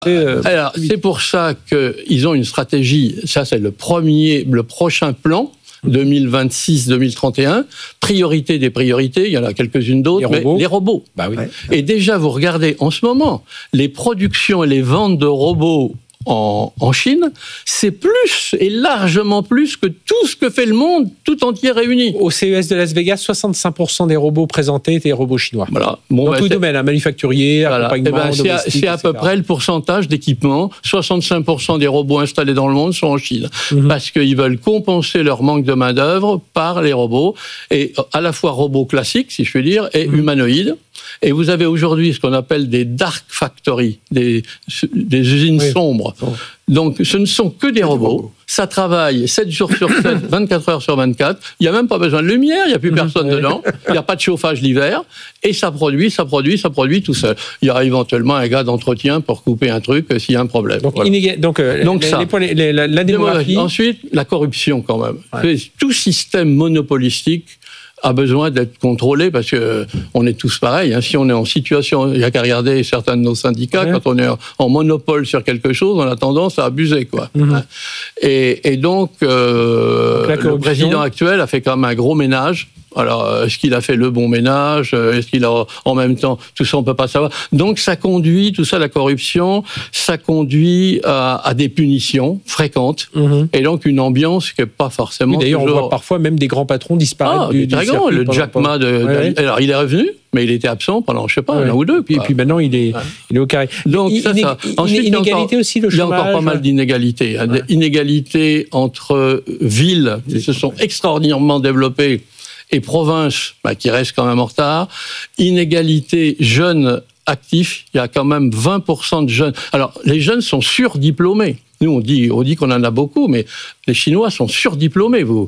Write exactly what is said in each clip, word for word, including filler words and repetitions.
Euh, Alors, c'est pour ça qu'ils ont une stratégie, ça c'est le premier, le prochain plan, deux mille vingt-six deux mille trente et un, priorité des priorités, il y en a quelques-unes d'autres, les mais robots. les robots. Bah oui. Et déjà, vous regardez en ce moment, les productions et les ventes de robots En, en Chine, c'est plus et largement plus que tout ce que fait le monde tout entier réuni. Au C E S de Las Vegas, soixante-cinq pour cent des robots présentés étales robots chinois. Voilà. Bon, Dans ben, tous les domaines, hein, manufacturier, voilà. accompagnement, eh ben, c'est, à, c'est à peu près le pourcentage d'équipements. soixante-cinq pour cent des robots installés dans le monde sont en Chine. Mm-hmm. Parce qu'ils veulent compenser leur manque de main-d'œuvre par les robots, et à la fois robots classiques, si je puis dire, et mm-hmm. humanoïdes. Et vous avez aujourd'hui ce qu'on appelle des dark factories, des, des usines oui. sombres. Oh. Donc, ce ne sont que des robots. robots. Ça travaille sept jours sur sept, vingt-quatre heures sur vingt-quatre. Il n'y a même pas besoin de lumière, il n'y a plus personne mmh. dedans. Il n'y a pas de chauffage l'hiver. Et ça produit, ça produit, ça produit tout seul. Il y aura éventuellement un gars d'entretien pour couper un truc s'il y a un problème. Donc, voilà. inégal, donc, euh, donc les, ça. Les points, les, la, la démographie. Ensuite, la corruption quand même. Ouais. Tout système monopolistique a besoin d'être contrôlé parce que on est tous pareils. Hein. Si on est en situation, il n'y a qu'à regarder certains de nos syndicats, ouais. quand on est en monopole sur quelque chose, on a tendance à abuser, quoi. Mm-hmm. Et, et donc, euh, donc le président actuel a fait quand même un gros ménage. Alors, est-ce qu'il a fait le bon ménage ? Est-ce qu'il a, en même temps, tout ça, on peut pas savoir. Donc, ça conduit, tout ça, la corruption, ça conduit à, à des punitions fréquentes, mmh. et donc une ambiance qui est pas forcément. Oui, d'ailleurs, toujours... on voit parfois même des grands patrons disparaître ah, du, du circuit. Le Jack Ma de, ouais, ouais. Alors, il est revenu, mais il était absent pendant, je sais pas, ouais. un an ou deux. Puis, et puis maintenant, il est, ouais. il est au carré. Donc, ça, ça. Ensuite, inégalité il y a encore, aussi, le chômage. Il y a encore pas mal d'inégalités. Ouais. Des inégalités entre villes qui se sont extraordinairement développées et provinces bah, qui restent quand même en retard. Inégalité jeunes actifs, il y a quand même vingt pour cent de jeunes. Alors, les jeunes sont surdiplômés. Nous, on dit, on dit qu'on en a beaucoup, mais les Chinois sont surdiplômés. Vous,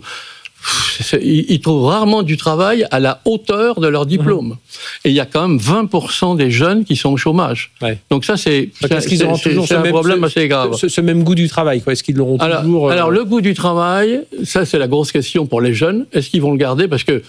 ils trouvent rarement du travail à la hauteur de leur diplôme. Mmh. Et il y a quand même vingt pour cent des jeunes qui sont au chômage. Ouais. Donc ça, c'est, c'est, qu'ils c'est, auront c'est, toujours c'est ce un même, problème ce, assez grave. Ce, ce même goût du travail, quoi. Est-ce qu'ils l'auront alors, toujours... Euh... Alors, le goût du travail, ça, c'est la grosse question pour les jeunes. Est-ce qu'ils vont le garder ? Parce que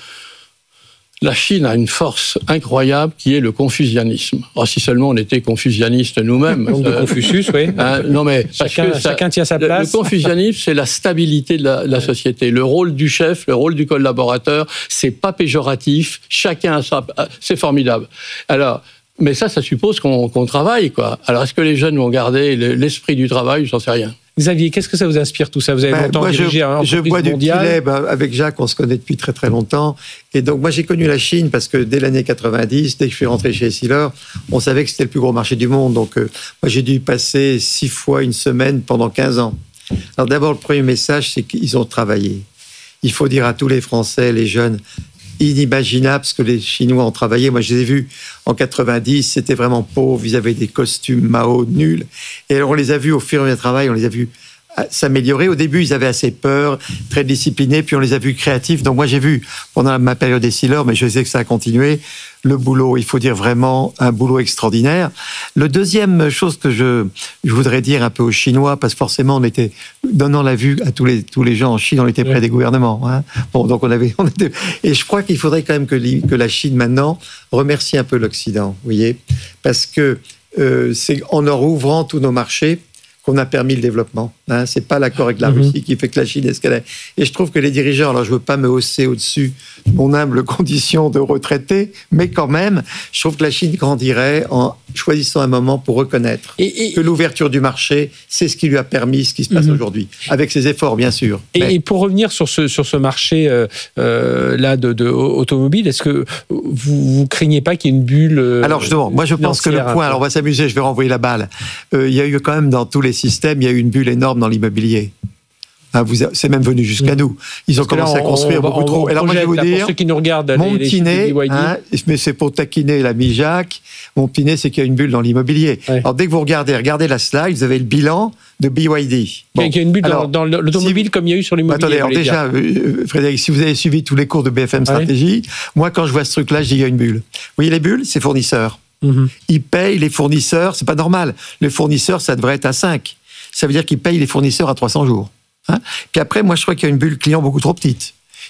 la Chine a une force incroyable qui est le confucianisme. Oh, si seulement on était confucianistes nous-mêmes. Donc de euh, Confucius, oui. Hein, non mais parce chacun, que ça, chacun tient sa place. Le, le confucianisme, c'est la stabilité de la, de la société. Le rôle du chef, le rôle du collaborateur, c'est pas péjoratif. Chacun a sa, c'est formidable. Alors. Mais ça, ça suppose qu'on, qu'on travaille, quoi. Alors, est-ce que les jeunes vont garder l'esprit du travail ? J'en sais rien. Xavier, qu'est-ce que ça vous inspire tout ça ? Vous avez ben, longtemps moi, dirigé je, un entreprise je bois mondiale. du lait, ben, avec Jacques, on se connaît depuis très très longtemps. Et donc, moi, j'ai connu la Chine parce que dès l'année quatre-vingt-dix, dès que je suis rentré chez Essilor, on savait que c'était le plus gros marché du monde. Donc, euh, moi, j'ai dû y passer six fois une semaine pendant quinze ans. Alors, d'abord, le premier message, c'est qu'ils ont travaillé. Il faut dire à tous les Français, les jeunes, inimaginable ce que les Chinois ont travaillé. Moi, je les ai vus en quatre-vingt-dix, c'était vraiment pauvre, ils avaient des costumes Mao nuls. Et alors, on les a vus au fur et à mesure du travail, on les a vus s'améliorer. Au début, ils avaient assez peur, très disciplinés, puis on les a vus créatifs. Donc moi, j'ai vu, pendant ma période Essilor, mais je sais que ça a continué, le boulot, il faut dire vraiment un boulot extraordinaire. Le deuxième chose que je, je voudrais dire un peu aux Chinois, parce que forcément, on était, donnant la vue à tous les, tous les gens en Chine, on était près des gouvernements. Hein. Bon, donc on avait, on était, et je crois qu'il faudrait quand même que, que la Chine, maintenant, remercie un peu l'Occident, vous voyez, parce que euh, c'est en leur ouvrant tous nos marchés, qu'on a permis le développement. Hein, c'est pas l'accord avec la mm-hmm. Russie qui fait que la Chine est ce qu'elle est. Et je trouve que les dirigeants, alors je veux pas me hausser au-dessus de mon humble condition de retraité, mais quand même, je trouve que la Chine grandirait en choisissant un moment pour reconnaître et, et, que l'ouverture du marché, c'est ce qui lui a permis ce qui se passe mm-hmm. aujourd'hui, avec ses efforts, bien sûr. Et, mais... et pour revenir sur ce, sur ce marché euh, euh, là de, de automobile, est-ce que vous, vous craignez pas qu'il y ait une bulle euh, Alors justement, moi je pense que le point, alors on va s'amuser, je vais renvoyer la balle. Euh, il y a eu quand même dans tous les système, il y a eu une bulle énorme dans l'immobilier. Hein, vous, c'est même venu jusqu'à mmh. nous. Ils ont Parce commencé là, on, à construire on, beaucoup on, trop. On Alors moi, je vais vous dire, pour ceux qui nous regardent, mon les, petit nez, les hein, mais c'est pour taquiner l'ami Jacques, mon petit nez, c'est qu'il y a une bulle dans l'immobilier. Ouais. Alors dès que vous regardez, regardez la slide, vous avez le bilan de B Y D. Bon. Il y a une bulle alors, dans, dans l'automobile si, comme il y a eu sur l'immobilier. Attendez, alors déjà, euh, Frédéric, si vous avez suivi tous les cours de B F M Stratégie, ouais. moi quand je vois ce truc-là, je dis il y a une bulle. Vous voyez les bulles, c'est fournisseurs. Mmh. Ils payent les fournisseurs, c'est pas normal. Le fournisseur, ça devrait être à cinq. Ça veut dire qu'ils payent les fournisseurs à trois cents jours. Hein. Puis après, moi, je crois qu'il y a une bulle client beaucoup trop petite.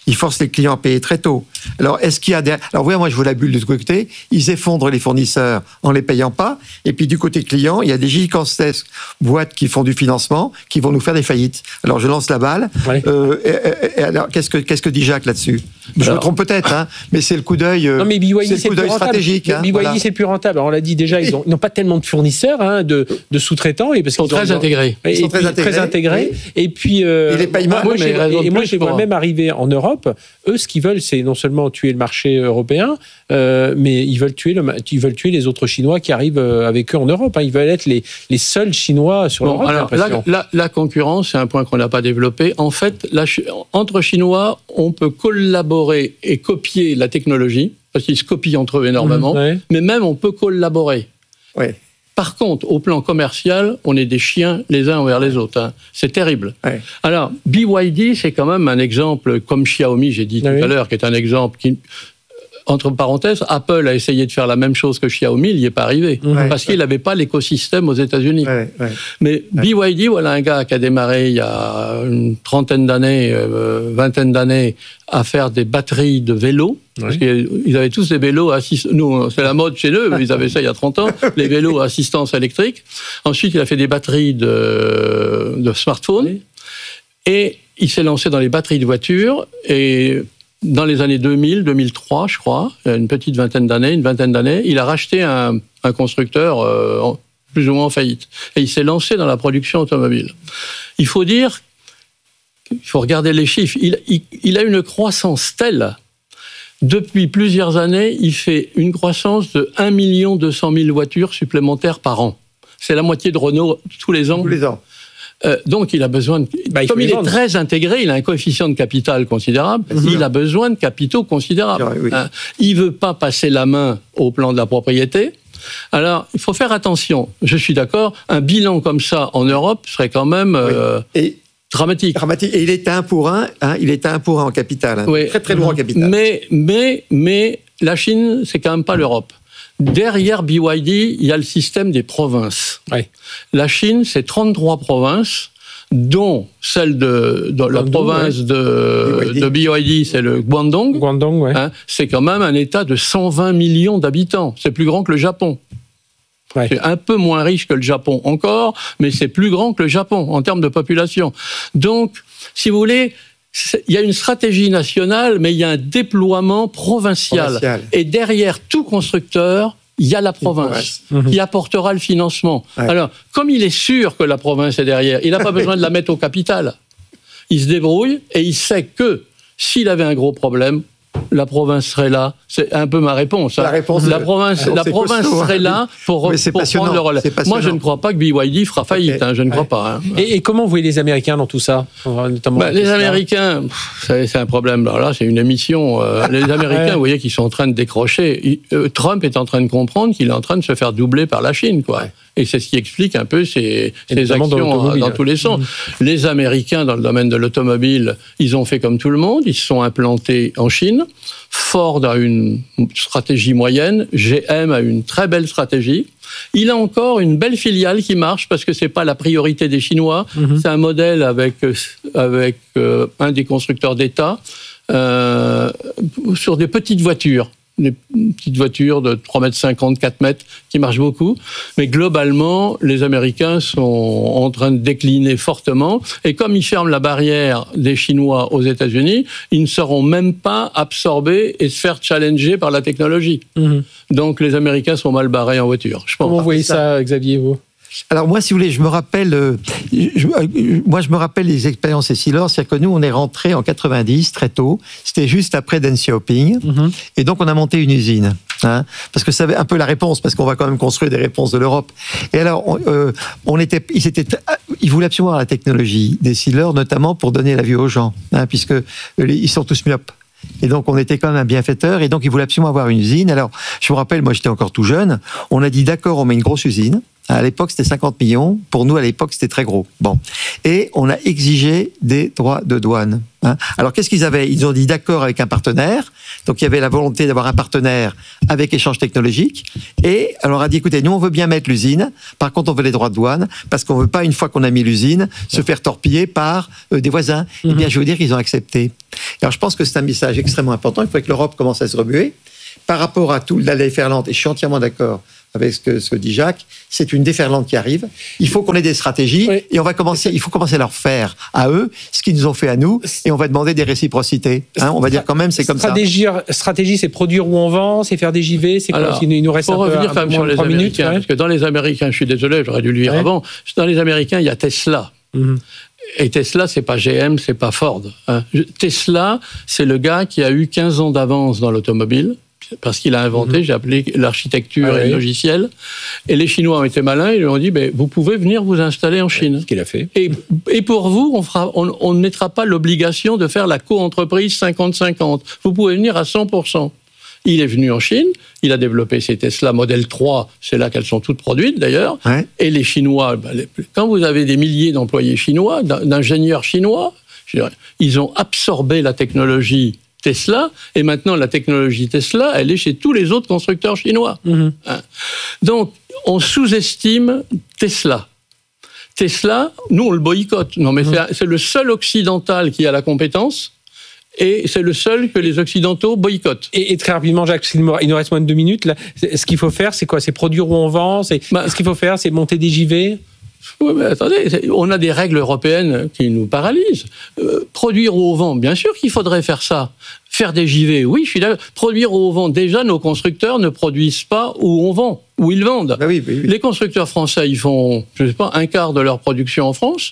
ils forcent les clients à payer très tôt. Alors, est-ce qu'il y a des... Alors, oui, moi, je vois la bulle de ce côté. Ils effondrent les fournisseurs en les payant pas. Et puis, du côté client, il y a des gigantesques boîtes qui font du financement, qui vont nous faire des faillites. Alors, je lance la balle. Ouais. Euh, et, et, et alors, qu'est-ce que, qu'est-ce que dit Jacques là-dessus ? Je alors, me trompe peut-être, hein, mais c'est le coup d'œil, euh, non, mais B Y D, c'est le coup d'œil stratégique. Hein, B Y D, voilà. C'est plus rentable. Alors, on l'a dit déjà, ils n'ont pas tellement de fournisseurs, hein, de, de sous-traitants. Et parce ils sont très ont, intégrés. Et, ils sont et très, puis, intégrés, très intégrés. Oui. Et puis, euh, et les paiements. Moi, moi, et moi, je les vois même arriver en Europe. Eux, ce qu'ils veulent, c'est non seulement tuer le marché européen, euh, mais ils veulent tuer le, ils veulent tuer les autres Chinois qui arrivent avec eux en Europe. Hein. Ils veulent être les, les seuls Chinois sur bon, l'Europe. Alors, la, la, la concurrence, c'est un point qu'on n'a pas développé. En fait, la, entre Chinois, on peut collaborer et copier la technologie, parce qu'ils se copient entre eux énormément, mmh, ouais. mais même on peut collaborer. Ouais. Par contre, au plan commercial, on est des chiens les uns envers les autres. Hein. C'est terrible. Ouais. Alors, B Y D, c'est quand même un exemple, comme Xiaomi, j'ai dit ah tout oui. à l'heure, qui est un exemple qui... Entre parenthèses, Apple a essayé de faire la même chose que Xiaomi, il n'y est pas arrivé, ouais, parce qu'il n'avait ouais. pas l'écosystème aux États-Unis. Ouais, ouais. Mais ouais. B Y D, voilà un gars qui a démarré il y a une trentaine d'années, euh, vingtaine d'années, à faire des batteries de vélos. Ouais. Parce qu'ils avaient tous des vélos assistants. Nous, c'est la mode chez eux, ils avaient ça il y a trente ans, les vélos à assistance électrique. Ensuite, il a fait des batteries de, de smartphones. Ouais. Et il s'est lancé dans les batteries de voitures. Et dans les années deux mille, deux mille trois, je crois, une petite vingtaine d'années, une vingtaine d'années, il a racheté un, un constructeur euh, plus ou moins en faillite. Et il s'est lancé dans la production automobile. Il faut dire, il faut regarder les chiffres, il, il, il a une croissance telle. Depuis plusieurs années, il fait une croissance de un million deux cent mille voitures supplémentaires par an. C'est la moitié de Renault tous les ans. Tous les ans. Euh, donc, il a besoin de... Bah, il Comme il est vendre. très intégré, il a un coefficient de capital considérable, mmh. il a besoin de capitaux considérables. Oui, oui. Hein. Il ne veut pas passer la main au plan de la propriété. Alors, il faut faire attention. Je suis d'accord, un bilan comme ça en Europe serait quand même... Euh, oui. Et... Dramatique. Dramatique. Et il est à un pour un, hein, il est à un pour un en capital. Hein. Oui. Très, très lourd en capital. Mais, mais, mais la Chine, c'est quand même pas l'Europe. Derrière B Y D, il y a le système des provinces. Oui. La Chine, c'est trente-trois provinces, dont celle de, de la province ouais. de, de B Y D, c'est le Guangdong. Guangdong, ouais. Hein, c'est quand même un État de cent vingt millions d'habitants. C'est plus grand que le Japon. Ouais. C'est un peu moins riche que le Japon encore, mais c'est plus grand que le Japon en termes de population. Donc, si vous voulez, il y a une stratégie nationale, mais il y a un déploiement provincial. provincial. Et derrière tout constructeur, il y a la province mmh. qui apportera le financement. Ouais. Alors, comme il est sûr que la province est derrière, il n'a pas besoin de la mettre au capital. Il se débrouille et il sait que s'il avait un gros problème, la province serait là. C'est un peu ma réponse. Hein. La, réponse la province, la province costaud, serait là pour, pour prendre le relais. Moi, je ne crois pas que B Y D fera faillite. Okay. Hein, je ne ouais. crois pas. Hein. Et, et comment vous voyez les Américains dans tout ça, notamment bah, les Américains, pff, c'est un problème. Alors là, c'est une émission. Euh, les Américains, ouais. vous voyez, qu'ils sont en train de décrocher. Il, euh, Trump est en train de comprendre qu'il est en train de se faire doubler par la Chine, quoi. Ouais. Et c'est ce qui explique un peu ces, ces actions dans, dans tous les sens. Mmh. Les Américains, dans le domaine de l'automobile, ils ont fait comme tout le monde. Ils se sont implantés en Chine. Ford a une stratégie moyenne. G M a une très belle stratégie. Il a encore une belle filiale qui marche parce que c'est pas la priorité des Chinois. Mmh. C'est un modèle avec, avec euh, un des constructeurs d'État euh, sur des petites voitures. Des petites voitures de trois mètres cinquante, quatre mètres, qui marchent beaucoup. Mais globalement, les Américains sont en train de décliner fortement. Et comme ils ferment la barrière des Chinois aux États-Unis, ils ne seront même pas absorbés et se faire challenger par la technologie. Mmh. Donc les Américains sont mal barrés en voiture. Je pense. Comment vous voyez ça, Xavier, vous ? Alors moi, si vous voulez, je me rappelle, euh, je, euh, moi je me rappelle les expériences Essilor, c'est-à-dire que nous, on est rentrés en quatre-vingt-dix très tôt. C'était juste après Deng Xiaoping, mm-hmm. et donc on a monté une usine, hein, parce que ça avait un peu la réponse, parce qu'on va quand même construire des réponses de l'Europe. Et alors, on, euh, on était, ils étaient, ils voulaient absolument avoir la technologie d'Essilor, notamment pour donner la vue aux gens, hein, puisque ils sont tous myopes. Et donc, on était quand même un bienfaiteur, et donc, ils voulaient absolument avoir une usine. Alors, je me rappelle, moi, j'étais encore tout jeune, on a dit, d'accord, on met une grosse usine, À l'époque, c'était cinquante millions. Pour nous, à l'époque, c'était très gros. Bon. Et on a exigé des droits de douane. Hein. Alors, qu'est-ce qu'ils avaient? Ils ont dit d'accord avec un partenaire. Donc, il y avait la volonté d'avoir un partenaire avec échange technologique. Et on leur a dit, écoutez, nous, on veut bien mettre l'usine. Par contre, on veut les droits de douane parce qu'on veut pas, une fois qu'on a mis l'usine, se faire torpiller par euh, des voisins. Mm-hmm. Eh bien, je veux dire qu'ils ont accepté. Alors, je pense que c'est un message extrêmement important. Il faudrait que l'Europe commence à se remuer. Par rapport à tout la déferlante, et je suis entièrement d'accord avec ce que, ce que dit Jacques, c'est une déferlante qui arrive. Il faut qu'on ait des stratégies oui. et on va commencer, il faut commencer à leur faire à eux ce qu'ils nous ont fait à nous et on va demander des réciprocités. Hein, on va dire quand même, c'est comme stratégie, ça. Stratégie, c'est produire où on vend, c'est faire des J V, c'est quoi? Il nous reste un peu, revenir quand même sur les Américains, minutes, ouais. parce que dans les Américains, je suis désolé, j'aurais dû le dire ouais. avant, dans les Américains, il y a Tesla. Mm-hmm. Et Tesla, c'est pas G M, c'est pas Ford. Hein. Tesla, c'est le gars qui a eu quinze ans d'avance dans l'automobile. Parce qu'il a inventé, mmh. j'ai appelé l'architecture ah, et oui. le logiciel. Et les Chinois ont été malins, ils lui ont dit, ben, vous pouvez venir vous installer en Chine. Ce qu'il a fait. Et, et pour vous, on fera, on, on ne mettra pas l'obligation de faire la co-entreprise cinquante cinquante. Vous pouvez venir à cent pour cent. Il est venu en Chine, il a développé ses Tesla Model trois, c'est là qu'elles sont toutes produites d'ailleurs. Ouais. Et les Chinois, ben, les, quand vous avez des milliers d'employés chinois, d'ingénieurs chinois, je dirais, ils ont absorbé la technologie Tesla, et maintenant la technologie Tesla, elle est chez tous les autres constructeurs chinois. Mmh. Hein. Donc, on sous-estime Tesla. Tesla, nous, on le boycotte. Non, mais mmh. c'est, c'est le seul occidental qui a la compétence, et c'est le seul que les Occidentaux boycottent. Et, et très rapidement, Jacques, il nous reste moins de deux minutes. Là, ce qu'il faut faire, c'est quoi? C'est produire où on vend? C'est, bah, ce qu'il faut faire, c'est monter des J V? Oui, mais attendez, on a des règles européennes qui nous paralysent. Euh, produire au vent, bien sûr qu'il faudrait faire ça. Faire des J V, oui, je suis d'accord. Produire au vent, déjà, nos constructeurs ne produisent pas où on vend, où ils vendent. Ah oui, oui, oui. Les constructeurs français, ils font, je ne sais pas, un quart de leur production en France.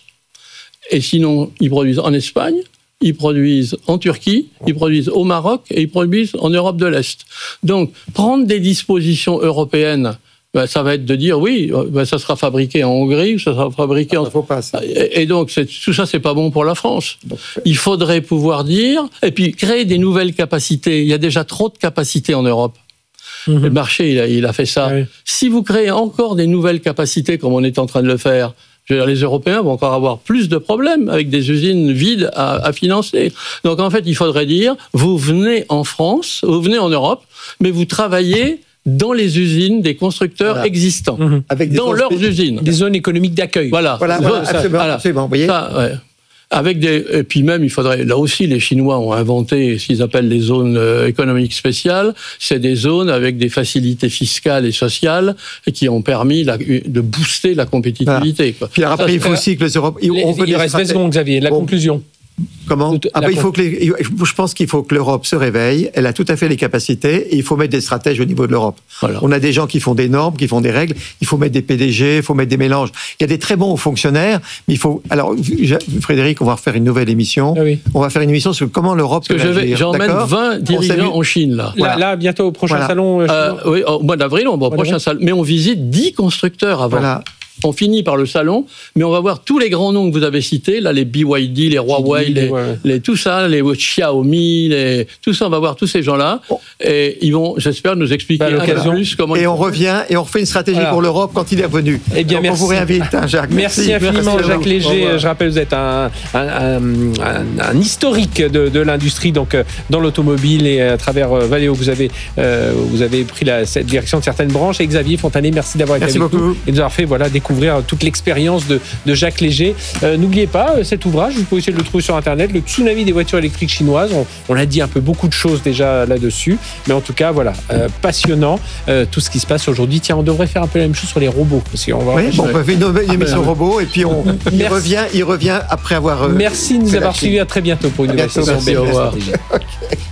Et sinon, ils produisent en Espagne, ils produisent en Turquie, ils produisent au Maroc et ils produisent en Europe de l'Est. Donc, prendre des dispositions européennes, ben, ça va être de dire, oui, ben, ça sera fabriqué en Hongrie, ou ça sera fabriqué ah, en... Faut pas, ça. Et, et donc, c'est, tout ça, c'est pas bon pour la France. Donc, il faudrait pouvoir dire, et puis créer des nouvelles capacités. Il y a déjà trop de capacités en Europe. Mmh. Le marché, il a, il a fait ça. Oui. Si vous créez encore des nouvelles capacités, comme on est en train de le faire, je veux dire, les Européens vont encore avoir plus de problèmes avec des usines vides à, à financer. Donc, en fait, il faudrait dire, vous venez en France, vous venez en Europe, mais vous travaillez dans les usines des constructeurs voilà. existants, mmh. Avec des dans leurs spé- usines. Des zones économiques d'accueil. Voilà, voilà, voilà ça, absolument, voilà. absolument, vous voyez ça, ouais. Avec des, et puis même, il faudrait, là aussi, les Chinois ont inventé ce qu'ils appellent les zones économiques spéciales. C'est des zones avec des facilités fiscales et sociales et qui ont permis la, de booster la compétitivité. Voilà. Puis après, ça, il faut aussi que les Européens... Il, il reste vingt secondes, Xavier, la bon. conclusion. Comment? Ah ben, il faut que les, je pense qu'il faut que l'Europe se réveille. Elle a tout à fait les capacités et il faut mettre des stratèges au niveau de l'Europe. Voilà. On a des gens qui font des normes, qui font des règles. Il faut mettre des P D G, il faut mettre des mélanges. Il y a des très bons fonctionnaires, mais il faut. Alors, Frédéric, on va refaire une nouvelle émission. Ah oui. On va faire une émission sur comment l'Europe peut agir. J'emmène vingt dirigeants en Chine là. Voilà. Là, là, bientôt au prochain voilà. salon. Euh, oui, au mois d'avril, on va au prochain salon. Mais on visite dix constructeurs avant. Voilà. On finit par le salon, mais on va voir tous les grands noms que vous avez cités, là, les B Y D, les Huawei, les, ouais. les, tout ça, les Xiaomi, les, tout ça, on va voir tous ces gens-là, oh. et ils vont, j'espère, nous expliquer bah, un peu plus comment... Et on revient, et on refait une stratégie voilà. pour l'Europe quand il est revenu. Eh bien, donc, merci. On vous réinvite, hein, Jacques. Merci, merci infiniment, merci Jacques Léger. Je rappelle, vous êtes un, un, un, un, un historique de, de l'industrie, donc, dans l'automobile, et à travers euh, Valeo, vous avez, euh, vous avez pris la cette direction de certaines branches, et Xavier Fontanet, merci d'avoir été merci avec beaucoup. nous, et de nous avoir fait voilà, découvrir toute l'expérience de, de Jacques Léger. Euh, n'oubliez pas, cet ouvrage, vous pouvez essayer de le trouver sur Internet, le tsunami des voitures électriques chinoises. On, on l'a dit un peu, beaucoup de choses déjà là-dessus. Mais en tout cas, voilà, euh, passionnant euh, tout ce qui se passe aujourd'hui. Tiens, on devrait faire un peu la même chose sur les robots. Parce qu'on va oui, bon, on fait une nouvelle émission robot et puis on, il, revient, il revient après avoir... Euh, merci de nous avoir suivis. À très bientôt pour une nouvelle session. Merci, au revoir. Okay.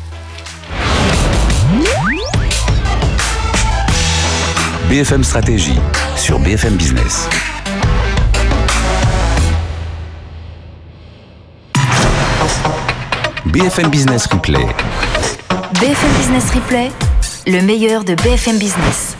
B F M Stratégie sur B F M Business. B F M Business Replay. B F M Business Replay, le meilleur de B F M Business.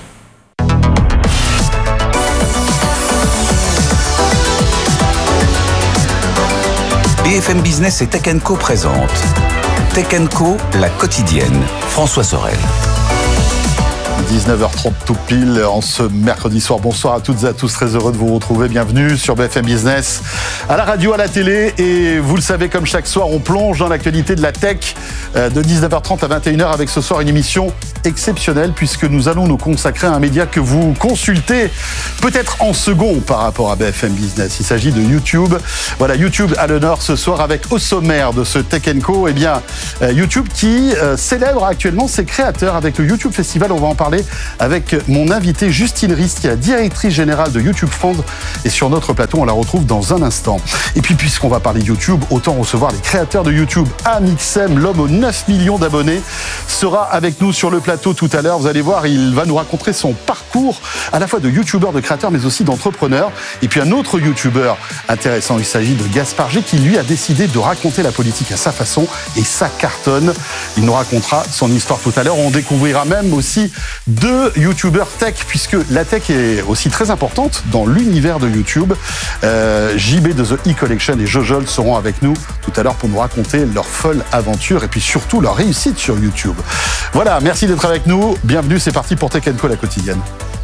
B F M Business et Tech and Co présente Tech and Co, la quotidienne. François Sorel. dix-neuf heures trente tout pile en ce mercredi soir. Bonsoir à toutes et à tous, très heureux de vous retrouver. Bienvenue sur B F M Business, à la radio, à la télé. Et vous le savez, comme chaque soir, on plonge dans l'actualité de la tech de dix-neuf heures trente à vingt et une heures avec ce soir une émission exceptionnelle puisque nous allons nous consacrer à un média que vous consultez peut-être en second par rapport à B F M Business. Il s'agit de YouTube. Voilà, YouTube à l'honneur ce soir avec au sommaire de ce Tech and Co, eh bien, YouTube qui euh, célèbre actuellement ses créateurs avec le YouTube Festival. On va en parler avec mon invité Justine Rist, qui est la directrice générale de YouTube France. Et sur notre plateau, on la retrouve dans un instant. Et puis, puisqu'on va parler YouTube, autant recevoir les créateurs de YouTube. Amixem, l'homme aux neuf millions d'abonnés, sera avec nous sur le plateau tout à l'heure. Vous allez voir, il va nous raconter son parcours à la fois de YouTubeur, de créateur, mais aussi d'entrepreneur. Et puis un autre YouTubeur intéressant, il s'agit de Gaspard G, qui lui a décidé de raconter la politique à sa façon, et ça cartonne. Il nous racontera son histoire tout à l'heure. On découvrira même aussi deux YouTubeurs tech, puisque la tech est aussi très importante dans l'univers de YouTube. Euh, J B de The E-Collection et Jojol seront avec nous tout à l'heure pour nous raconter leur folle aventure et puis surtout leur réussite sur YouTube. Voilà, merci d'être avec nous. Bienvenue, c'est parti pour Tech and Co, la quotidienne.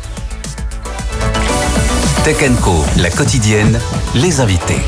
Tech and Co, la quotidienne, les invités.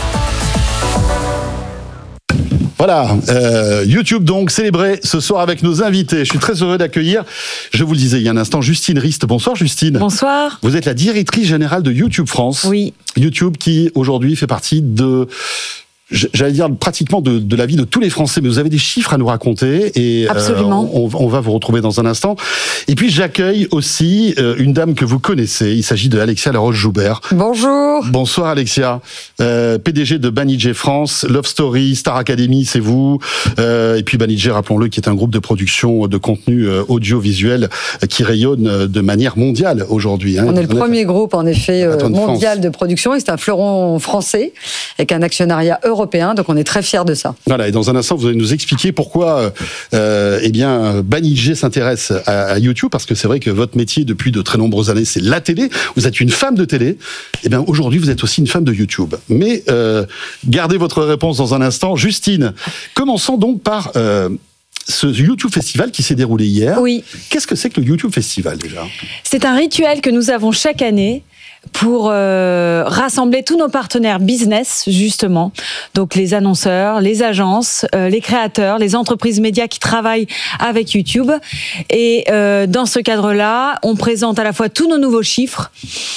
Voilà, euh, YouTube donc célébré ce soir avec nos invités. Je suis très heureux d'accueillir, je vous le disais il y a un instant, Justine Rist. Bonsoir Justine. Bonsoir. Vous êtes la directrice générale de YouTube France. Oui. YouTube qui aujourd'hui fait partie de... J'allais dire pratiquement de, de la vie de tous les Français, mais vous avez des chiffres à nous raconter et Absolument. Euh, on, on va vous retrouver dans un instant. Et puis j'accueille aussi euh, une dame que vous connaissez. Il s'agit de Alexia Laroche-Joubert. Bonjour. Bonsoir Alexia, euh, P D G de Banijé France, Love Story, Star Academy, c'est vous. Euh, et puis Banijé, rappelons-le, qui est un groupe de production de contenu euh, audiovisuel euh, qui rayonne euh, de manière mondiale aujourd'hui. Hein. On est le on premier est... groupe en effet euh, mondial France. de production et c'est un fleuron français avec un actionnariat européen. Européen, donc on est très fiers de ça. Voilà, et dans un instant, vous allez nous expliquer pourquoi euh, eh bien, Banijé s'intéresse à, à YouTube, parce que c'est vrai que votre métier depuis de très nombreuses années, c'est la télé. Vous êtes une femme de télé. Eh bien, aujourd'hui, vous êtes aussi une femme de YouTube. Mais euh, gardez votre réponse dans un instant. Justine, commençons donc par... Euh, ce YouTube Festival qui s'est déroulé hier. Oui. Qu'est-ce que c'est que le YouTube Festival déjà ? C'est un rituel que nous avons chaque année pour euh, rassembler tous nos partenaires business, justement. Donc les annonceurs, les agences, euh, les créateurs, les entreprises médias qui travaillent avec YouTube. Et euh, dans ce cadre-là, on présente à la fois tous nos nouveaux chiffres,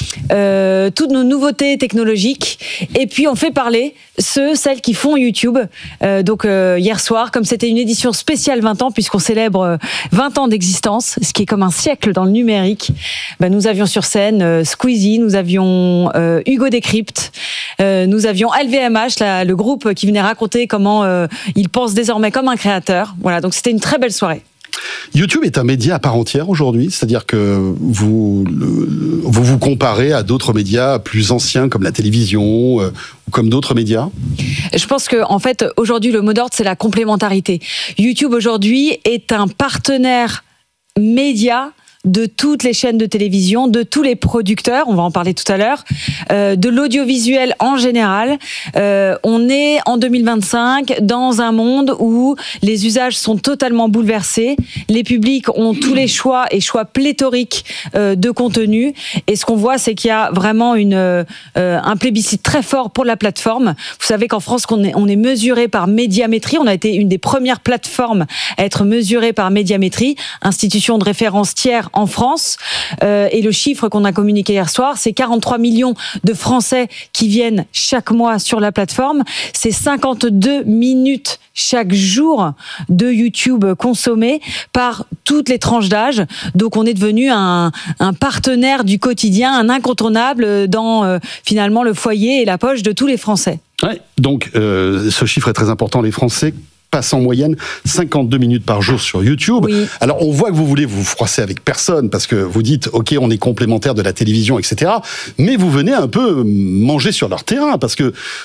euh, toutes nos nouveautés technologiques, et puis on fait parler ceux, celles qui font YouTube. Euh, donc euh, hier soir, comme c'était une édition spéciale vingt ans, puisqu'on célèbre vingt ans d'existence, ce qui est comme un siècle dans le numérique, ben, nous avions sur scène euh, Squeezie, nous avions euh, Hugo Décrypte, euh, nous avions L V M H, la, le groupe qui venait raconter comment euh, il pense désormais comme un créateur. Voilà, donc c'était une très belle soirée. YouTube est un média à part entière aujourd'hui, c'est-à-dire que vous le, vous, vous comparez à d'autres médias plus anciens comme la télévision euh, ou comme d'autres médias. Je pense que en fait aujourd'hui le mot d'ordre c'est la complémentarité. YouTube aujourd'hui est un partenaire média de toutes les chaînes de télévision, de tous les producteurs, on va en parler tout à l'heure, euh, de l'audiovisuel en général. Euh, on est en deux mille vingt-cinq dans un monde où les usages sont totalement bouleversés, les publics ont tous les choix et choix pléthoriques euh, de contenu, et ce qu'on voit c'est qu'il y a vraiment une, euh, un plébiscite très fort pour la plateforme. Vous savez qu'en France on est, on est mesuré par Médiamétrie, on a été une des premières plateformes à être mesurée par Médiamétrie, institution de référence tiers en France, euh, et le chiffre qu'on a communiqué hier soir, c'est quarante-trois millions de Français qui viennent chaque mois sur la plateforme, c'est cinquante-deux minutes chaque jour de YouTube consommé par toutes les tranches d'âge, donc on est devenu un, un partenaire du quotidien, un incontournable dans euh, finalement le foyer et la poche de tous les Français. Ouais, donc euh, ce chiffre est très important, les Français passe en moyenne cinquante-deux minutes par jour sur YouTube. Oui. Alors, on voit que vous voulez vous froisser avec personne parce que vous dites, OK, on est complémentaire de la télévision, et cetera. Mais vous venez un peu manger sur leur terrain parce que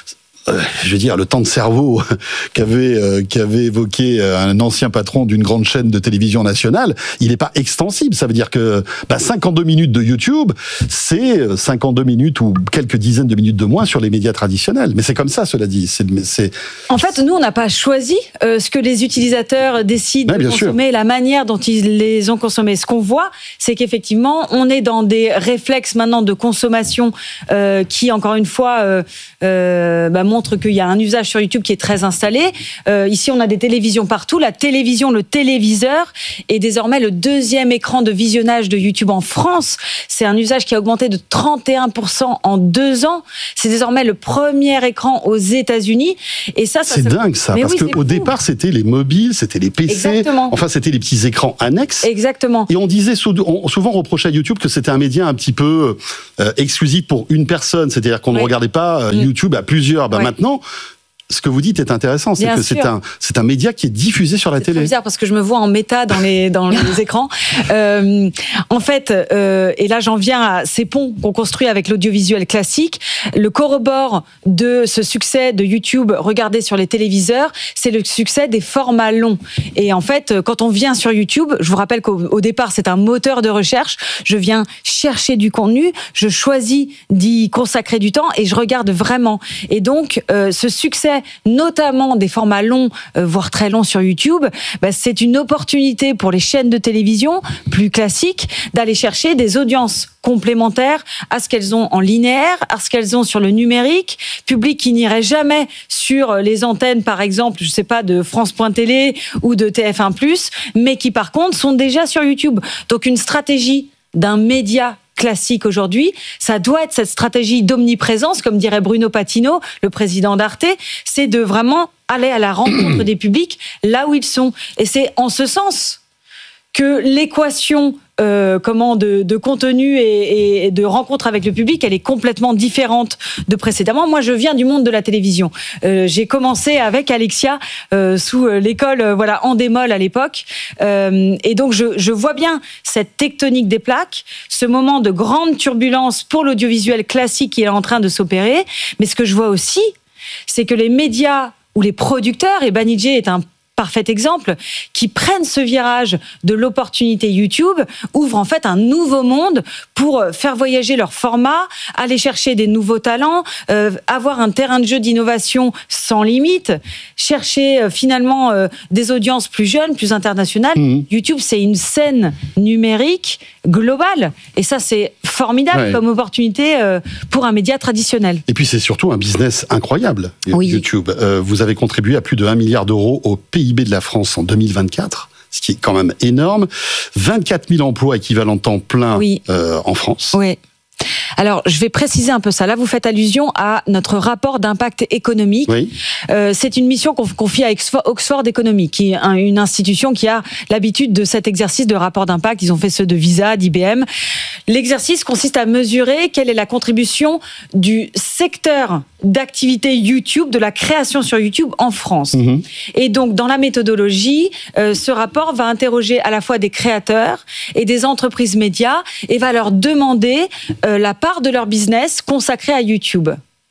euh, je veux dire, le temps de cerveau qu'avait euh, qu'avait évoqué un ancien patron d'une grande chaîne de télévision nationale, il n'est pas extensible. Ça veut dire que bah, cinquante-deux minutes de YouTube, c'est cinquante-deux minutes ou quelques dizaines de minutes de moins sur les médias traditionnels. Mais c'est comme ça, cela dit. C'est, c'est... En fait, nous, on n'a pas choisi euh, ce que les utilisateurs décident ouais, de consommer, sûr. La manière dont ils les ont consommés. Ce qu'on voit, c'est qu'effectivement, on est dans des réflexes maintenant de consommation euh, qui, encore une fois, euh, euh, bah, montrent qu'il y a un usage sur YouTube qui est très installé. Euh, ici, on a des télévisions partout. La télévision, le téléviseur est désormais le deuxième écran de visionnage de YouTube en France. C'est un usage qui a augmenté de trente et un pour cent en deux ans. C'est désormais le premier écran aux États-Unis. Et ça, ça c'est se... dingue ça, mais parce oui, qu'au départ, c'était les mobiles, c'était les P C, Exactement. Enfin, c'était les petits écrans annexes. Exactement. Et on disait, on, souvent on reprochait à YouTube que c'était un média un petit peu euh, exclusif pour une personne, c'est-à-dire qu'on oui. ne regardait pas euh, YouTube à plusieurs. Ben, oui. Maintenant, ce que vous dites est intéressant, c'est Bien que sûr. c'est un c'est un média qui est diffusé sur la c'est télé. C'est bizarre parce que je me vois en méta dans les dans les écrans. Euh, en fait, euh, et là j'en viens à ces ponts qu'on construit avec l'audiovisuel classique. Le correbore de ce succès de YouTube regardé sur les téléviseurs, c'est le succès des formats longs. Et en fait, quand on vient sur YouTube, je vous rappelle qu'au au départ c'est un moteur de recherche. Je viens chercher du contenu, je choisis d'y consacrer du temps et je regarde vraiment. Et donc euh, ce succès notamment des formats longs, euh, voire très longs sur YouTube, bah, c'est une opportunité pour les chaînes de télévision plus classiques d'aller chercher des audiences complémentaires à ce qu'elles ont en linéaire, à ce qu'elles ont sur le numérique, public qui n'irait jamais sur les antennes, par exemple, je sais pas, de France point télé ou de T F un plus, mais qui par contre sont déjà sur YouTube. Donc une stratégie d'un média classique aujourd'hui, ça doit être cette stratégie d'omniprésence, comme dirait Bruno Patino, le président d'Arte, c'est de vraiment aller à la rencontre des publics là où ils sont. Et c'est en ce sens que l'équation euh, comment de, de contenu et, et de rencontre avec le public, elle est complètement différente de précédemment. Moi, je viens du monde de la télévision. Euh, j'ai commencé avec Alexia euh, sous l'école euh, voilà Endemol à l'époque, euh, et donc je, je vois bien cette tectonique des plaques, ce moment de grande turbulence pour l'audiovisuel classique qui est en train de s'opérer. Mais ce que je vois aussi, c'est que les médias ou les producteurs, et Banijé est un parfait exemple, qui prennent ce virage de l'opportunité YouTube, ouvrent en fait un nouveau monde pour faire voyager leur format, aller chercher des nouveaux talents, euh, avoir un terrain de jeu d'innovation sans limite, chercher euh, finalement euh, des audiences plus jeunes, plus internationales. Mmh. YouTube, c'est une scène numérique globale. Et ça, c'est formidable ouais. comme opportunité euh, pour un média traditionnel. Et puis, c'est surtout un business incroyable, oui. YouTube. Euh, vous avez contribué à plus de un milliard d'euros au P I B de la France en deux mille vingt-quatre, ce qui est quand même énorme. vingt-quatre mille emplois équivalents temps plein oui. euh, en France. Oui. Alors, je vais préciser un peu ça. Là, vous faites allusion à notre rapport d'impact économique. Oui. Euh, c'est une mission qu'on confie à Oxford Economics, qui est une institution qui a l'habitude de cet exercice de rapport d'impact. Ils ont fait ceux de Visa, d'I B M. L'exercice consiste à mesurer quelle est la contribution du secteur d'activité YouTube, de la création sur YouTube en France. Mmh. Et donc, dans la méthodologie, euh, ce rapport va interroger à la fois des créateurs et des entreprises médias et va leur demander euh, la part de leur business consacrée à YouTube.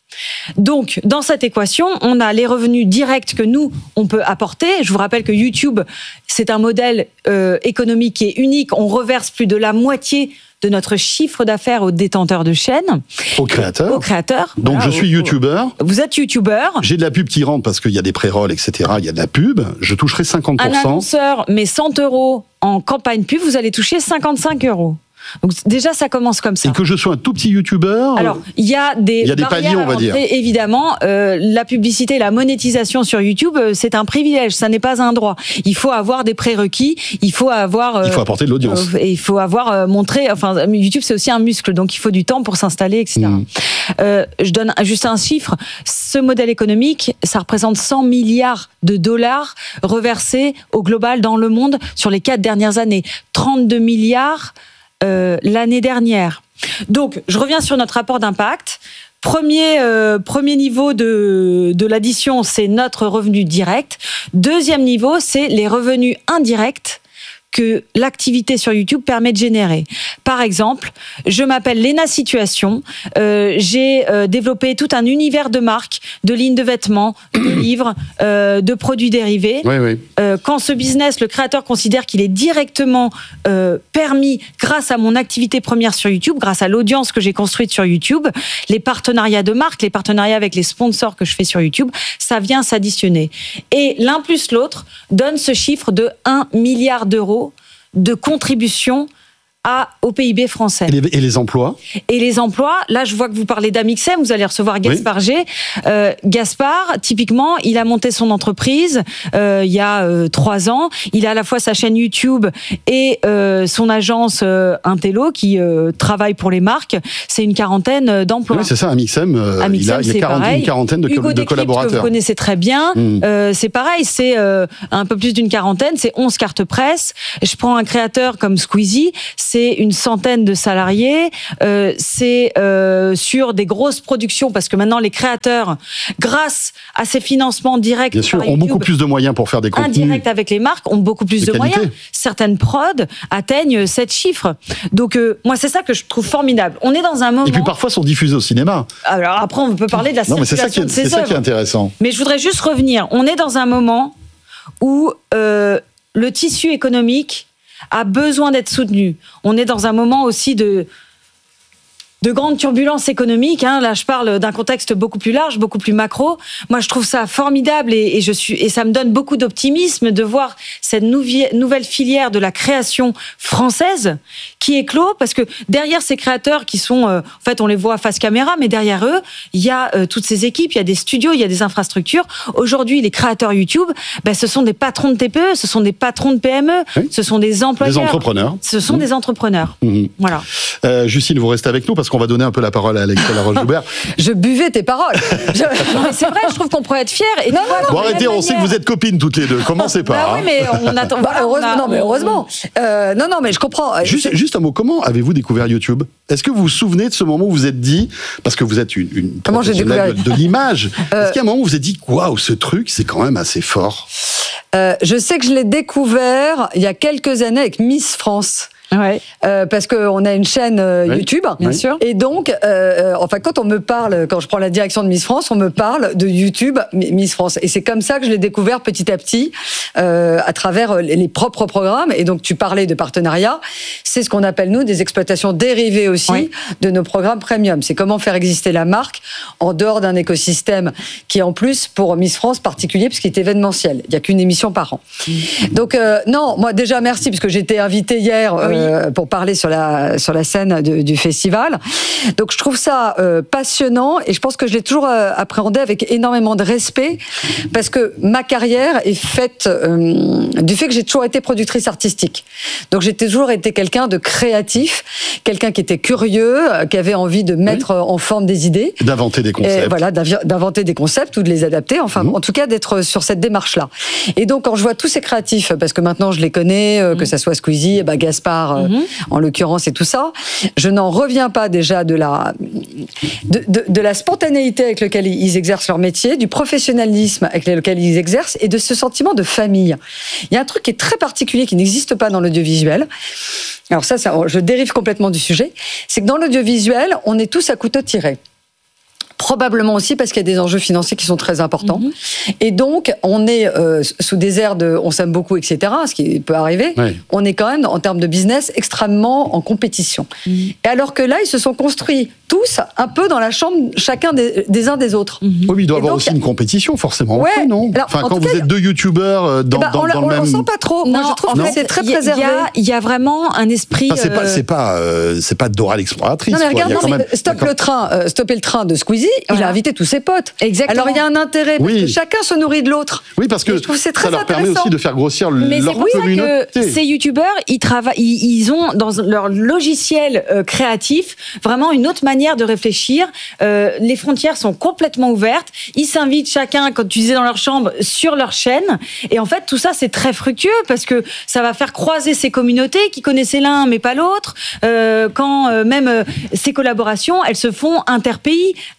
Donc, dans cette équation, on a les revenus directs que nous, on peut apporter. Je vous rappelle que YouTube, c'est un modèle euh, économique qui est unique. On reverse plus de la moitié de notre chiffre d'affaires aux détenteurs de chaînes. Aux créateurs. Aux créateurs. Donc, voilà, je suis youtubeur. Vous êtes youtubeur. J'ai de la pub qui rentre parce qu'il y a des pré-rolls, et cetera. Il y a de la pub. Je toucherai cinquante pour cent. Un annonceur met cent euros en campagne pub, vous allez toucher cinquante-cinq euros. Donc déjà, ça commence comme ça. Et que je sois un tout petit youtubeur. Alors, il y a des, il y a des paliers, on va dire. Évidemment, euh, la publicité, la monétisation sur YouTube, euh, c'est un privilège, ça n'est pas un droit. Il faut avoir des prérequis, il faut avoir. Euh, il faut apporter de l'audience. Euh, et il faut avoir euh, montré. Enfin, YouTube, c'est aussi un muscle, donc il faut du temps pour s'installer, et cetera. Mmh. Euh, je donne juste un chiffre. Ce modèle économique, ça représente cent milliards de dollars reversés au global dans le monde sur les quatre dernières années. trente-deux milliards. Euh, l'année dernière. Donc, je reviens sur notre rapport d'impact. Premier, euh, premier niveau de, de l'addition, c'est notre revenu direct. Deuxième niveau, c'est les revenus indirects que l'activité sur YouTube permet de générer. Par exemple, je m'appelle Léna Situation, euh, j'ai euh, développé tout un univers de marques, de lignes de vêtements, de livres, euh, de produits dérivés. Oui, oui. Euh, quand ce business, le créateur considère qu'il est directement euh, permis grâce à mon activité première sur YouTube, grâce à l'audience que j'ai construite sur YouTube, les partenariats de marques, les partenariats avec les sponsors que je fais sur YouTube, ça vient s'additionner. Et l'un plus l'autre donne ce chiffre de un milliard d'euros de contribution à, au P I B français. Et les, et les emplois ? Et les emplois, là je vois que vous parlez d'Amixem, vous allez recevoir Gaspard oui. G. Euh, Gaspard, typiquement, il a monté son entreprise euh, il y a euh, trois ans. Il a à la fois sa chaîne YouTube et euh, son agence euh, Intello qui euh, travaille pour les marques. C'est une quarantaine d'emplois. Oui, c'est ça, Amixem. Euh, Amixem il a, il a quarante, une quarantaine de, Hugo de collaborateurs. Que vous connaissez très bien. Mmh. Euh, c'est pareil, c'est euh, un peu plus d'une quarantaine, c'est onze cartes presse. Je prends un créateur comme Squeezie, c'est une centaine de salariés, euh, c'est euh, sur des grosses productions, parce que maintenant les créateurs, grâce à ces financements directs, bien sûr, par ont YouTube, beaucoup plus de moyens pour faire des contenus indirects avec les marques, ont beaucoup plus de, de moyens. Certaines prods atteignent sept chiffres. Donc euh, moi c'est ça que je trouve formidable. On est dans un moment. Et puis parfois sont diffusés au cinéma. Alors après on peut parler de la non, mais c'est ça qui est, de ces c'est ça œuvres. Qui est intéressant. Mais je voudrais juste revenir. On est dans un moment où euh, le tissu économique a besoin d'être soutenu. On est dans un moment aussi de, de grande turbulence économique. Hein. Là, je parle d'un contexte beaucoup plus large, beaucoup plus macro. Moi, je trouve ça formidable et, et, je suis, et ça me donne beaucoup d'optimisme de voir cette nouvi- nouvelle filière de la création française qui éclot, parce que derrière ces créateurs qui sont, euh, en fait, on les voit face caméra, mais derrière eux, il y a euh, toutes ces équipes, il y a des studios, il y a des infrastructures. Aujourd'hui, les créateurs YouTube, ben, ce sont des patrons de T P E, ce sont des patrons de P M E, oui. ce sont des employeurs. Des entrepreneurs. Ce sont mmh. des entrepreneurs. Mmh. Voilà. Euh, Justine, vous restez avec nous parce qu'on va donner un peu la parole à Alexia Laroche-Joubert. Je buvais tes paroles. Non, mais c'est vrai, je trouve qu'on pourrait être fiers. Et non, non, bon, arrêtez, on sait que vous êtes copines toutes les deux. Commencez pas. Bah hein. Oui, mais on attend. Bah, heureusement, on a... non, mais heureusement. Euh, non, non, mais je comprends. Juste, juste un mot. Comment avez-vous découvert YouTube ? Est-ce que vous vous souvenez de ce moment où vous êtes dit, parce que vous êtes une, une Comment j'ai découvert de, de l'image, euh... est-ce qu'il y a un moment où vous vous êtes dit, waouh, ce truc, c'est quand même assez fort ? euh, Je sais que je l'ai découvert il y a quelques années avec Miss France. Ouais. Euh, parce qu'on a une chaîne euh, oui, YouTube, bien oui. sûr. Et donc, euh, enfin, quand on me parle, quand je prends la direction de Miss France, on me parle de YouTube Miss France. Et c'est comme ça que je l'ai découvert petit à petit, euh, à travers les, les propres programmes. Et donc, tu parlais de partenariat. C'est ce qu'on appelle, nous, des exploitations dérivées aussi oui. de nos programmes premium. C'est comment faire exister la marque en dehors d'un écosystème qui est en plus, pour Miss France, particulier, puisqu'il est événementiel. Il n'y a qu'une émission par an. Mmh. Donc, euh, non, moi, déjà, merci, parce que j'ai été invitée hier... Oui. Euh, pour parler sur la, sur la scène de, du festival. Donc je trouve ça euh, passionnant et je pense que je l'ai toujours euh, appréhendé avec énormément de respect parce que ma carrière est faite euh, du fait que j'ai toujours été productrice artistique. Donc j'ai toujours été quelqu'un de créatif, quelqu'un qui était curieux, qui avait envie de mettre oui. en forme des idées. D'inventer des concepts. Et voilà, d'inventer des concepts ou de les adapter, enfin mmh. en tout cas d'être sur cette démarche-là. Et donc quand je vois tous ces créatifs, parce que maintenant je les connais, euh, mmh. que ça soit Squeezie, bah, Gaspard, Mmh. en l'occurrence et tout ça, je n'en reviens pas déjà de la, de, de, de la spontanéité avec laquelle ils exercent leur métier, du professionnalisme avec lequel ils exercent et de ce sentiment de famille. Il y a un truc qui est très particulier, qui n'existe pas dans l'audiovisuel. Alors ça, ça je dérive complètement du sujet, c'est que dans l'audiovisuel, on est tous à couteau tiré. Probablement aussi parce qu'il y a des enjeux financiers qui sont très importants. Mmh. Et donc, on est euh, sous des airs de « on s'aime beaucoup », et cetera, ce qui peut arriver. Oui. On est quand même, en termes de business, extrêmement en compétition. Mmh. Et alors que là, ils se sont construits tous un peu dans la chambre, chacun des, des uns des autres. Mmh. Oui, mais il doit y avoir donc, aussi une compétition, forcément. Ouais, après, non alors, enfin, quand cas, vous êtes deux youtubeurs dans, eh ben, dans, on dans on le même... On sent pas trop. Non, Moi, je trouve que c'est très y a, préservé. Il y, y a vraiment un esprit... Enfin, c'est pas, euh... c'est pas, euh, c'est pas Dora l'exploratrice. Non, mais regarde, quoi. Il y a non, quand mais même... stop le train, euh, stopper le train de Squeezie, voilà. Il a invité tous ses potes. Exactement. Alors, il y a un intérêt, parce oui. que chacun se nourrit de l'autre. Oui, parce que, que c'est très ça leur permet aussi de faire grossir mais leur c'est communauté. Que ces youtubeurs, ils travaillent, ils, ils ont dans leur logiciel euh, créatif vraiment une autre manière de réfléchir. Euh, les frontières sont complètement ouvertes. Ils s'invitent chacun, comme tu disais, dans leur chambre, sur leur chaîne. Et en fait, tout ça, c'est très fructueux parce que ça va faire croiser ces communautés qui connaissaient l'un mais pas l'autre. Euh, quand euh, même euh, ces collaborations, elles se font interpays,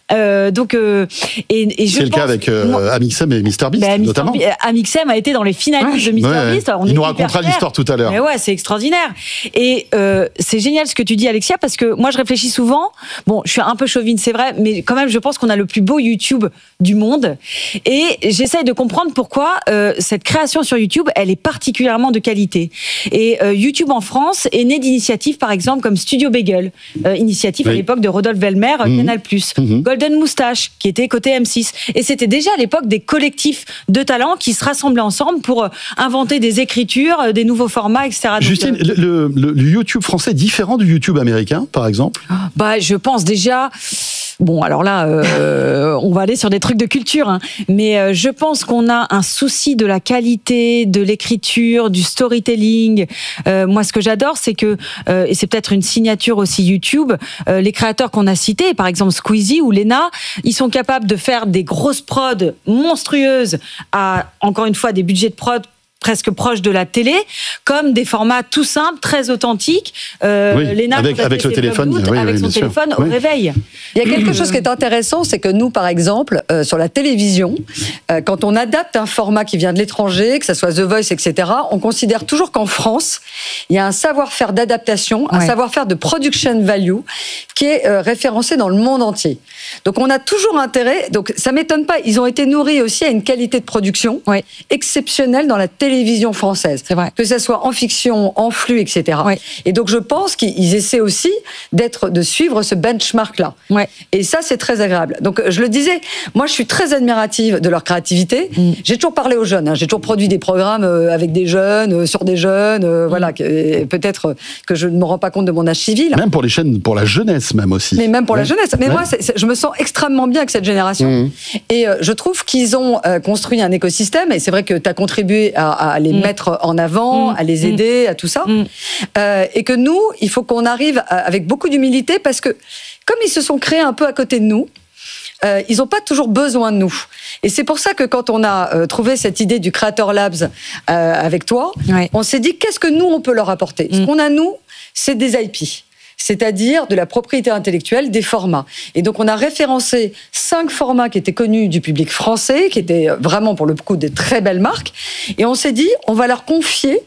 Euh, donc, euh, et, et je c'est le pense, cas avec euh, moi, Amixem et MrBeast, ben, notamment. Mister Amixem a été dans les finalistes ouais. de MrBeast. Ouais, ouais. Il nous racontera l'histoire tout à l'heure. Mais ouais, c'est extraordinaire. Et euh, c'est génial ce que tu dis, Alexia, parce que moi, je réfléchis souvent. Bon, je suis un peu chauvine, c'est vrai, mais quand même, je pense qu'on a le plus beau YouTube du monde. Et j'essaye de comprendre pourquoi euh, cette création sur YouTube, elle est particulièrement de qualité. Et euh, YouTube en France est né d'initiatives, par exemple, comme Studio Bagel, euh, initiative oui. à l'époque de Rodolphe Velmer, mmh. Canal+, mmh. Golden Moustache, qui était côté M six. Et c'était déjà à l'époque des collectifs de talents qui se rassemblaient ensemble pour euh, inventer des écritures, euh, des nouveaux formats, et cetera. Justine, Donc, euh, le, le, le YouTube français est différent du YouTube américain, par exemple ? Bah, je pense déjà... Bon, alors là, euh, on va aller sur des trucs de culture, hein. Mais euh, je pense qu'on a un souci de la qualité, de l'écriture, du storytelling. Euh, moi, ce que j'adore, c'est que, euh, et c'est peut-être une signature aussi YouTube, euh, les créateurs qu'on a cités, par exemple Squeezie ou Lena, ils sont capables de faire des grosses prods monstrueuses à, encore une fois, des budgets de prod presque proche de la télé, comme des formats tout simples, très authentiques. Euh, oui, Léna, avec, avec le téléphone, doute, oui, avec oui, son téléphone sûr. Au oui. réveil. Il y a quelque chose qui est intéressant, c'est que nous, par exemple, euh, sur la télévision, euh, quand on adapte un format qui vient de l'étranger, que ce soit The Voice, et cetera, on considère toujours qu'en France, il y a un savoir-faire d'adaptation, ouais. un savoir-faire de production value qui est euh, référencé dans le monde entier. Donc on a toujours intérêt, donc ça m'étonne pas, ils ont été nourris aussi à une qualité de production ouais. exceptionnelle dans la télévision française. C'est vrai. Que ce soit en fiction, en flux, et cetera. Ouais. Et donc je pense qu'ils essaient aussi d'être, de suivre ce benchmark-là. Ouais. Et ça, c'est très agréable. Donc je le disais, moi je suis très admirative de leur créativité. Mm. J'ai toujours parlé aux jeunes, hein. J'ai toujours produit des programmes avec des jeunes, sur des jeunes, euh, mm. voilà. Que, peut-être que je ne me rends pas compte de mon âge civil. Même pour les chaînes, pour la jeunesse même aussi. Mais même pour ouais. la jeunesse. Mais ouais. moi, c'est, c'est, je me sens extrêmement bien avec cette génération. Mmh. Et euh, je trouve qu'ils ont euh, construit un écosystème. Et c'est vrai que tu as contribué à, à les mmh. mettre en avant, mmh. à les aider, mmh. à tout ça. Mmh. Euh, et que nous, il faut qu'on arrive à, avec beaucoup d'humilité parce que comme ils se sont créés un peu à côté de nous, Euh, ils n'ont pas toujours besoin de nous. Et c'est pour ça que quand on a euh, trouvé cette idée du Creator Labs euh, avec toi, ouais. on s'est dit qu'est-ce que nous, on peut leur apporter. Mmh. Ce qu'on a, nous, c'est des I P. C'est-à-dire de la propriété intellectuelle, des formats. Et donc, on a référencé cinq formats qui étaient connus du public français, qui étaient vraiment, pour le coup, des très belles marques. Et on s'est dit, on va leur confier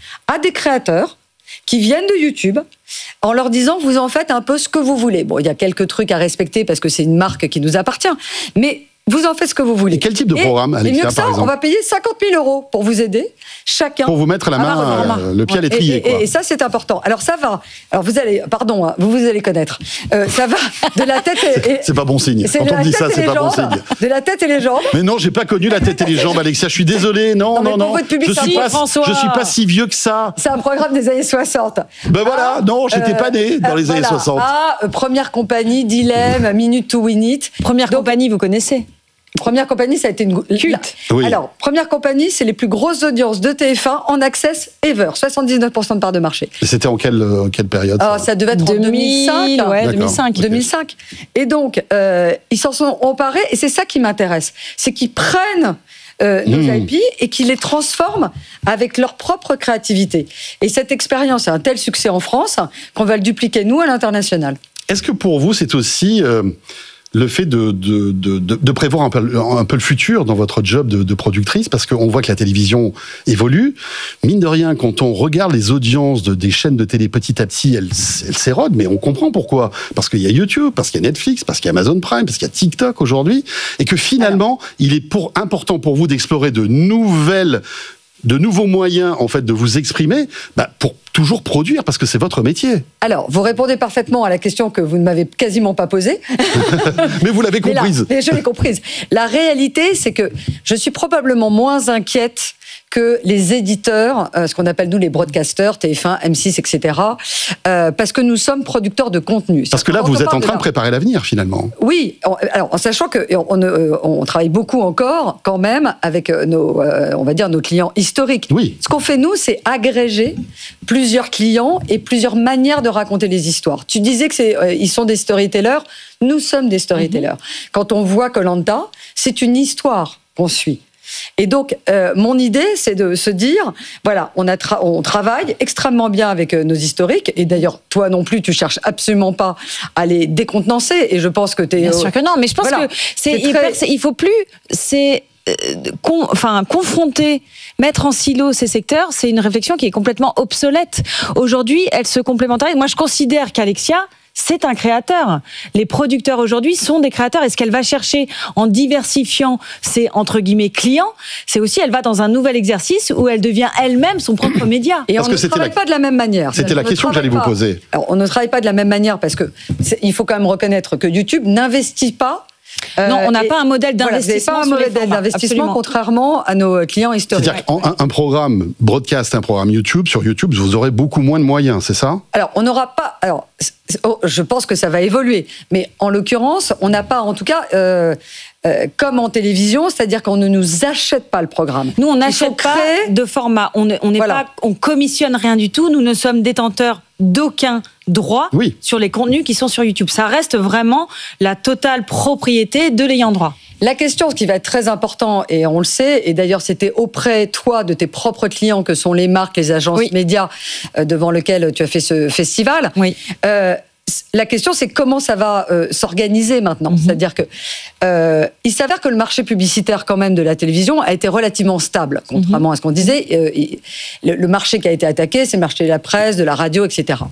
à des créateurs qui viennent de YouTube, en leur disant, vous en faites un peu ce que vous voulez. Bon, il y a quelques trucs à respecter parce que c'est une marque qui nous appartient, mais vous en faites ce que vous voulez. Et quel type de programme, Alexia, et mieux que ça, par exemple ? On va payer cinquante mille euros pour vous aider, chacun. Pour vous mettre la main, euh, le pied à l'étrier. Et, et, et ça, c'est important. Alors, ça va. Alors, vous allez, pardon, hein, vous, vous allez connaître. Euh, ça va de la tête et. et c'est pas bon signe. C'est Quand on dit ça, c'est pas jambes, bon signe. De la tête et les jambes. Mais non, j'ai pas connu la tête et les jambes, Alexia. Je suis désolé. Non, non, non. non. Je suis pas, François. je suis pas si vieux que ça. C'est un programme des années soixante. Ben voilà. Ah, non, j'étais euh, pas né dans les voilà. années soixante. Ah, euh, Première Compagnie, Dilemme, Minute to Win It. Première Donc, Compagnie, vous connaissez ? Première Compagnie, ça a été une culte. Oui. Alors, Première Compagnie, c'est les plus grosses audiences de T F un en access ever, soixante-dix-neuf pour cent de part de marché. Et c'était en quelle, euh, quelle période ça, ah, ça devait être en deux mille cinq. Ouais, deux mille cinq. Okay. deux mille cinq. Et donc, euh, ils s'en sont emparés, et c'est ça qui m'intéresse, c'est qu'ils prennent Euh, nos mmh. I P et qui les transforment avec leur propre créativité. Et cette expérience a un tel succès en France qu'on va le dupliquer, nous, à l'international. Est-ce que pour vous, c'est aussi euh, le fait de, de, de, de prévoir un peu, un peu le futur dans votre job de, de productrice ? Parce qu'on voit que la télévision évolue. Mine de rien, quand on regarde les audiences de, des chaînes de télé petit à petit, elles, elles s'érodent, mais on comprend pourquoi. Parce qu'il y a YouTube, parce qu'il y a Netflix, parce qu'il y a Amazon Prime, parce qu'il y a TikTok aujourd'hui, et que finalement, Alors. il est pour, important pour vous d'explorer de nouvelles de nouveaux moyens, en fait, de vous exprimer, bah, pour toujours produire, parce que c'est votre métier. Alors, vous répondez parfaitement à la question que vous ne m'avez quasiment pas posée. Mais vous l'avez comprise. Mais là, mais je l'ai comprise. La réalité, c'est que je suis probablement moins inquiète que les éditeurs, euh, ce qu'on appelle nous les broadcasters, T F un, M six, et cetera, euh, parce que nous sommes producteurs de contenu. Parce que là, vous êtes en train de, de préparer l'avenir, finalement. Oui, on, alors en sachant que on, on, on travaille beaucoup encore, quand même, avec nos, euh, on va dire, nos clients historiques. Oui. Ce qu'on fait, nous, c'est agréger plusieurs clients et plusieurs manières de raconter les histoires. Tu disais que c'est, euh, ils sont des storytellers. Nous sommes des storytellers. Mm-hmm. Quand on voit Koh-Lanta, c'est une histoire qu'on suit. Et donc, euh, mon idée, c'est de se dire, voilà, on, a tra- on travaille extrêmement bien avec euh, nos historiques, et d'ailleurs, toi non plus, tu cherches absolument pas à les décontenancer, et je pense que tu es... Bien sûr que non, mais je pense voilà. que c'est, c'est hyper, très... c'est, il faut plus... C'est, Con, enfin, confronter, mettre en silo ces secteurs, c'est une réflexion qui est complètement obsolète. Aujourd'hui, elle se complémentarise. Moi, je considère qu'Alexia, c'est un créateur. Les producteurs aujourd'hui sont des créateurs. Et ce qu'elle va chercher en diversifiant ses, entre guillemets, clients, c'est aussi, elle va dans un nouvel exercice où elle devient elle-même son propre média. Et parce on ne travaille la... pas de la même manière. C'était la question que j'allais pas. vous poser. Alors, on ne travaille pas de la même manière parce que il faut quand même reconnaître que YouTube n'investit pas. Euh, non, on n'a pas un modèle d'investissement. Voilà, pas un modèle d'investissement, absolument. Contrairement à nos clients historiques. C'est-à-dire qu'un un programme broadcast, un programme YouTube, sur YouTube, vous aurez beaucoup moins de moyens, c'est ça ? Alors, on n'aura pas. Alors, oh, je pense que ça va évoluer, mais en l'occurrence, on n'a pas, en tout cas. Euh, Euh, comme en télévision, c'est-à-dire qu'on ne nous achète pas le programme. Nous, on n'achète pas créer... de format. On ne, on n'est voilà. pas, on commissionne rien du tout. Nous ne sommes détenteurs d'aucun droit oui. sur les contenus qui sont sur YouTube. Ça reste vraiment la totale propriété de l'ayant droit. La question, ce qui va être très important, et on le sait, et d'ailleurs c'était auprès, toi, de tes propres clients, que sont les marques, les agences oui. médias, euh, devant lesquelles tu as fait ce festival. Oui. Euh, La question, c'est comment ça va euh, s'organiser maintenant. Mm-hmm. C'est-à-dire que euh, il s'avère que le marché publicitaire, quand même, de la télévision a été relativement stable, contrairement mm-hmm. à ce qu'on disait. Euh, il, le, le marché qui a été attaqué, c'est le marché de la presse, de la radio, et cetera.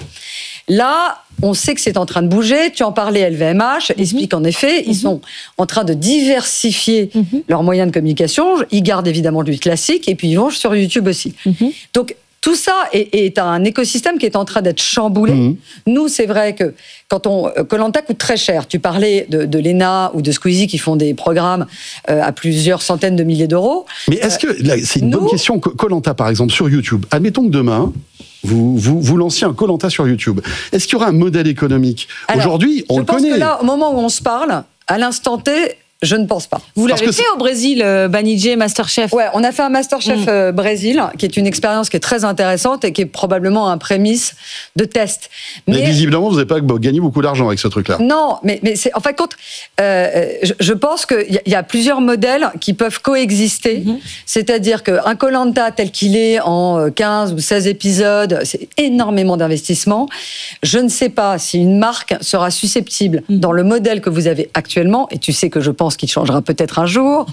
Là, on sait que c'est en train de bouger. Tu en parlais, L V M H mm-hmm. explique en effet, mm-hmm. ils sont en train de diversifier mm-hmm. leurs moyens de communication. Ils gardent évidemment du classique et puis ils vont sur YouTube aussi. Mm-hmm. Donc, tout ça est, est un écosystème qui est en train d'être chamboulé. Mmh. Nous, c'est vrai que quand on Koh-Lanta coûte très cher. Tu parlais de, de l'E N A ou de Squeezie qui font des programmes euh, à plusieurs centaines de milliers d'euros. Mais est-ce que là, c'est une nous, bonne question. Koh-Lanta, par exemple, sur YouTube. Admettons que demain, vous vous, vous lanciez un Koh-Lanta sur YouTube. Est-ce qu'il y aura un modèle économique ? Alors, aujourd'hui, on le connaît. Je pense que là, au moment où on se parle, à l'instant T. Je ne pense pas. Vous l'avez fait au Brésil, euh, Banijé, Masterchef. Ouais, on a fait un Masterchef mmh. euh, Brésil, qui est une expérience qui est très intéressante et qui est probablement un prémisse de test. Mais, mais visiblement, vous n'avez pas gagné beaucoup d'argent avec ce truc-là. Non, mais, mais c'est, en fait, quand, euh, je, je pense qu'il y, y a plusieurs modèles qui peuvent coexister. Mmh. C'est-à-dire qu'un Koh-Lanta tel qu'il est en quinze ou seize épisodes, c'est énormément d'investissement. Je ne sais pas si une marque sera susceptible, mmh. dans le modèle que vous avez actuellement, et tu sais que je pense qu'il changera peut-être un jour,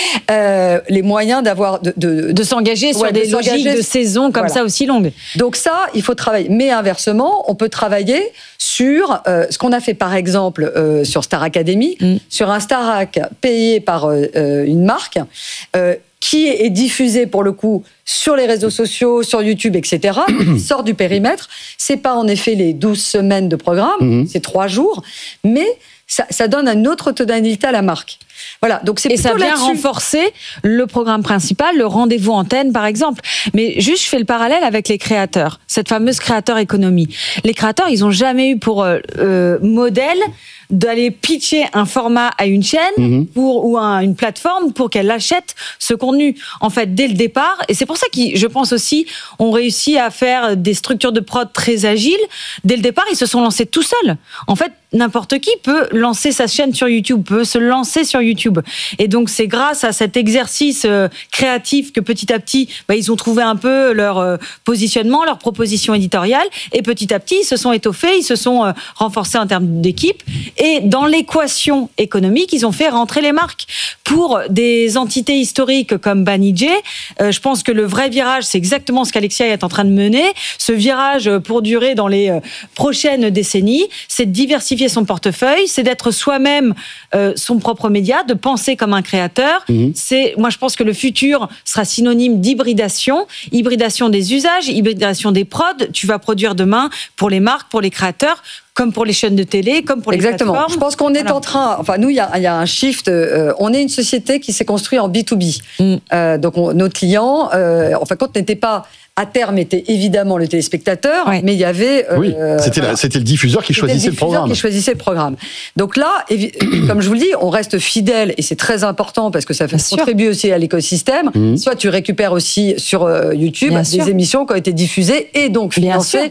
euh, les moyens d'avoir... De, de, de s'engager sur ouais, des de logiques de saison comme voilà. ça aussi longues. Donc ça, il faut travailler. Mais inversement, on peut travailler sur euh, ce qu'on a fait par exemple euh, sur Star Academy, mm. sur un Starac payé par euh, une marque, euh, qui est diffusé pour le coup sur les réseaux sociaux, sur YouTube, et cetera, qui sort du périmètre. C'est pas en effet les douze semaines de programme, mm. c'est trois jours, mais... Ça, ça donne une autre tonalité à la marque. Voilà, donc c'est et ça vient renforcer le programme principal, le rendez-vous antenne par exemple. Mais juste, je fais le parallèle avec les créateurs, cette fameuse créateur économie. Les créateurs, ils n'ont jamais eu pour euh, euh, modèle d'aller pitcher un format à une chaîne mmh. pour, ou à une plateforme pour qu'elle achète ce contenu. En fait, dès le départ, et c'est pour ça qu'ils, je pense aussi, ont réussi à faire des structures de prod très agiles. Dès le départ, ils se sont lancés tout seuls. En fait, n'importe qui peut lancer sa chaîne sur YouTube, peut se lancer sur YouTube. Et donc, c'est grâce à cet exercice euh, créatif que petit à petit, bah, ils ont trouvé un peu leur euh, positionnement, leur proposition éditoriale. Et petit à petit, ils se sont étoffés, ils se sont euh, renforcés en termes d'équipe. Et dans l'équation économique, ils ont fait rentrer les marques. Pour des entités historiques comme Banijé, euh, je pense que le vrai virage, c'est exactement ce qu'Alexia est en train de mener. Ce virage pour durer dans les euh, prochaines décennies, c'est de diversifier son portefeuille, c'est d'être soi-même euh, son propre média, de penser comme un créateur. Mmh. C'est, moi, je pense que le futur sera synonyme d'hybridation, hybridation des usages, hybridation des prods. Tu vas produire demain pour les marques, pour les créateurs, comme pour les chaînes de télé, comme pour les Exactement. plateformes. Je pense qu'on est voilà. en train... Enfin, nous, il y a, y a un shift. Euh, on est une société qui s'est construite en B to B. Mm. Euh, donc, on, nos clients, euh, en fin de compte, n'étaient pas... À terme, était évidemment le téléspectateur, oui. mais il y avait... Euh, oui, c'était, voilà. la, c'était le diffuseur qui choisissait le, le programme. qui choisissait le programme. Donc là, évi- comme je vous le dis, on reste fidèle, et c'est très important parce que ça fait contribuer aussi à l'écosystème. Mmh. Soit tu récupères aussi sur euh, YouTube Bien des sûr. émissions qui ont été diffusées et donc financées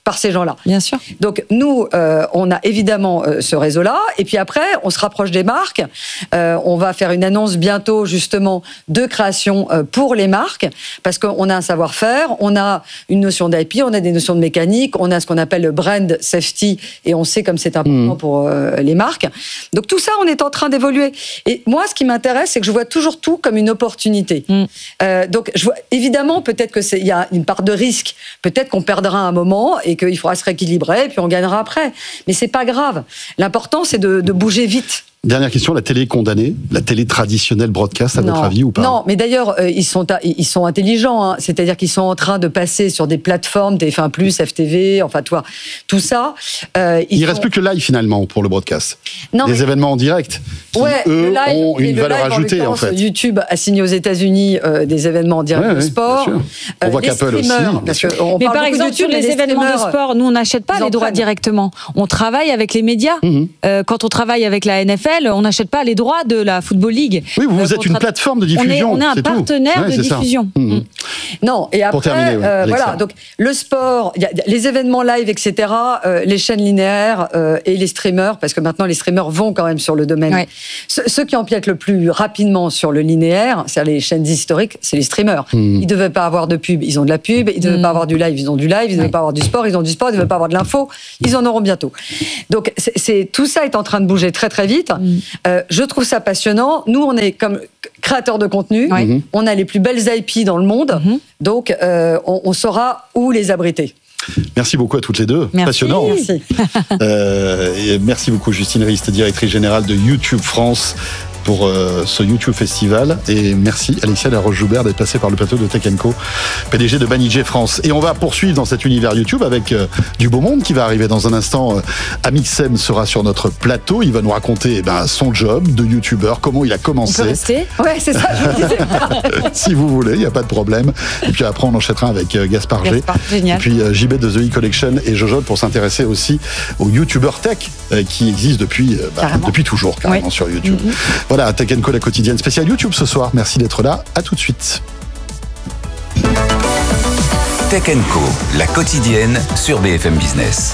par ces gens-là. Bien sûr. Donc nous, euh, on a évidemment euh, ce réseau-là, et puis après, on se rapproche des marques. Euh, on va faire une annonce bientôt justement de création euh, pour les marques, parce qu'on a un savoir-faire, on a une notion d'I P, on a des notions de mécanique, on a ce qu'on appelle le brand safety, et on sait comme c'est important mmh. pour euh, les marques. Donc tout ça, on est en train d'évoluer. Et moi, ce qui m'intéresse, c'est que je vois toujours tout comme une opportunité. Mmh. Euh, donc je vois, évidemment, peut-être que c'est, il y a une part de risque, peut-être qu'on perdra un moment et qu'il faudra se rééquilibrer, et puis on gagnera après. Mais c'est pas grave. L'important, c'est de, de bouger vite. Dernière question, la télé est condamnée, la télé traditionnelle broadcast, à non. votre avis, ou pas? Non, mais d'ailleurs, euh, ils, sont, ils sont intelligents, hein. C'est-à-dire qu'ils sont en train de passer sur des plateformes, T F un plus, F T V, enfin, toi, tout ça. Euh, Il ne sont... reste plus que le live, finalement, pour le broadcast. Non, des mais... événements en direct, qui, ouais, eux, live, ont une valeur live, ajoutée, en, en fait. YouTube a signé aux États-Unis euh, des événements en direct ouais, de sport. Ouais, on voit qu'Apple aussi. Parce que on mais parle par exemple, sur les, les événements de sport, nous, on n'achète pas les droits prennent. directement. On travaille avec les médias. Mm-hmm. Euh, quand on travaille avec la N F L, on n'achète pas les droits de la Football League. Oui, vous, vous euh, êtes une tra... plateforme de diffusion. On est, on est un partenaire ouais, de diffusion. Mmh. Non, et après, terminer, oui, euh, voilà, donc le sport, y a, y a les événements live, et cetera, euh, les chaînes linéaires euh, et les streamers, parce que maintenant les streamers vont quand même sur le domaine. Ouais. Ce, ceux qui empiètent le plus rapidement sur le linéaire, c'est-à-dire les chaînes historiques, c'est les streamers. Mmh. Ils ne devaient pas avoir de pub, ils ont de la pub. Ils ne devaient mmh. pas avoir du live, ils ont du live. Ils ne devaient ouais. pas avoir du sport, ils ont du sport. Ils ne devaient pas avoir de l'info, ils en auront bientôt. Donc c'est, c'est, tout ça est en train de bouger très très vite. Mmh. Euh, je trouve ça passionnant. Nous, on est comme créateurs de contenu, ouais. on a les plus belles I P dans le monde, mmh. donc euh, on, on saura où les abriter. Merci beaucoup à toutes les deux. Merci. Passionnant. Merci. euh, et merci beaucoup Justine Rist, directrice générale de YouTube France, pour euh, ce YouTube Festival. Et merci Alexia Laroche-Joubert d'être passée par le plateau de Tech and Co, P D G de Banijay France. Et on va poursuivre dans cet univers YouTube avec euh, du beau monde qui va arriver dans un instant. Euh, Amixem sera sur notre plateau. Il va nous raconter eh ben, son job de YouTuber, comment il a commencé. On peut rester ? Ouais, c'est ça, je vous disais. Si vous voulez, il n'y a pas de problème. Et puis après, on enchaînera avec euh, Gaspard G. Gaspard, génial. Et puis euh, J B de The E-Collection et Jojo pour s'intéresser aussi aux YouTubers tech euh, qui existent depuis, euh, bah, depuis toujours, carrément, oui. sur YouTube. Mm-hmm. Voilà, Tech and Co, la quotidienne spéciale YouTube ce soir. Merci d'être là. À tout de suite. Tech and Co, la quotidienne sur B F M Business.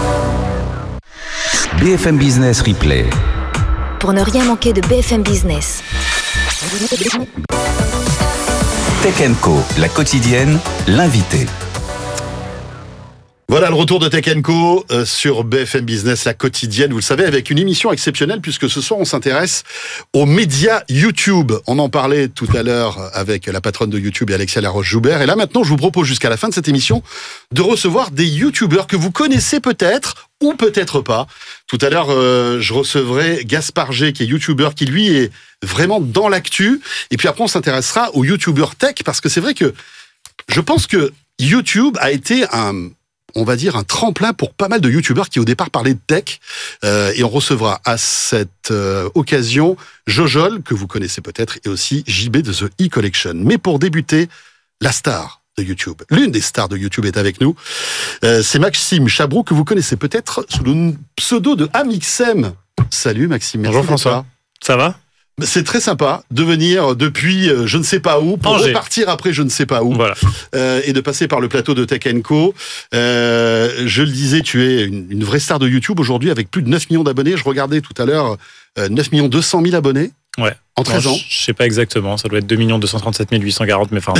B F M Business Replay. Pour ne rien manquer de B F M Business. Tech and Co, la quotidienne, l'invité. Voilà le retour de Tech and Co euh, sur B F M Business, la quotidienne, vous le savez, avec une émission exceptionnelle puisque ce soir on s'intéresse aux médias YouTube. On en parlait tout à l'heure avec la patronne de YouTube et Alexia Laroche-Joubert. Et là maintenant, je vous propose jusqu'à la fin de cette émission de recevoir des YouTubeurs que vous connaissez peut-être ou peut-être pas. Tout à l'heure, euh, je recevrai Gaspard G, qui est YouTuber, qui lui est vraiment dans l'actu. Et puis après, on s'intéressera aux YouTubers tech parce que c'est vrai que je pense que YouTube a été un... on va dire un tremplin pour pas mal de youtubeurs qui au départ parlaient de tech. Euh, et on recevra à cette euh, occasion Jojol, que vous connaissez peut-être, et aussi J B de The E-Collection. Mais pour débuter, la star de YouTube, l'une des stars de YouTube est avec nous. Euh, c'est Maxime Chabroux, que vous connaissez peut-être sous le pseudo de Amixem. Salut Maxime, merci. Bonjour François, ça va ? C'est très sympa de venir depuis euh, je ne sais pas où pour Angers. Repartir après je ne sais pas où, voilà. euh, et de passer par le plateau de Tech and Co. Euh, je le disais, tu es une, une vraie star de YouTube aujourd'hui avec plus de neuf millions d'abonnés. Je regardais tout à l'heure euh, neuf millions deux cent mille abonnés. Ouais. En treize non, ans. Je sais pas exactement, ça doit être deux millions deux cent trente-sept mille huit cent quarante, mais enfin.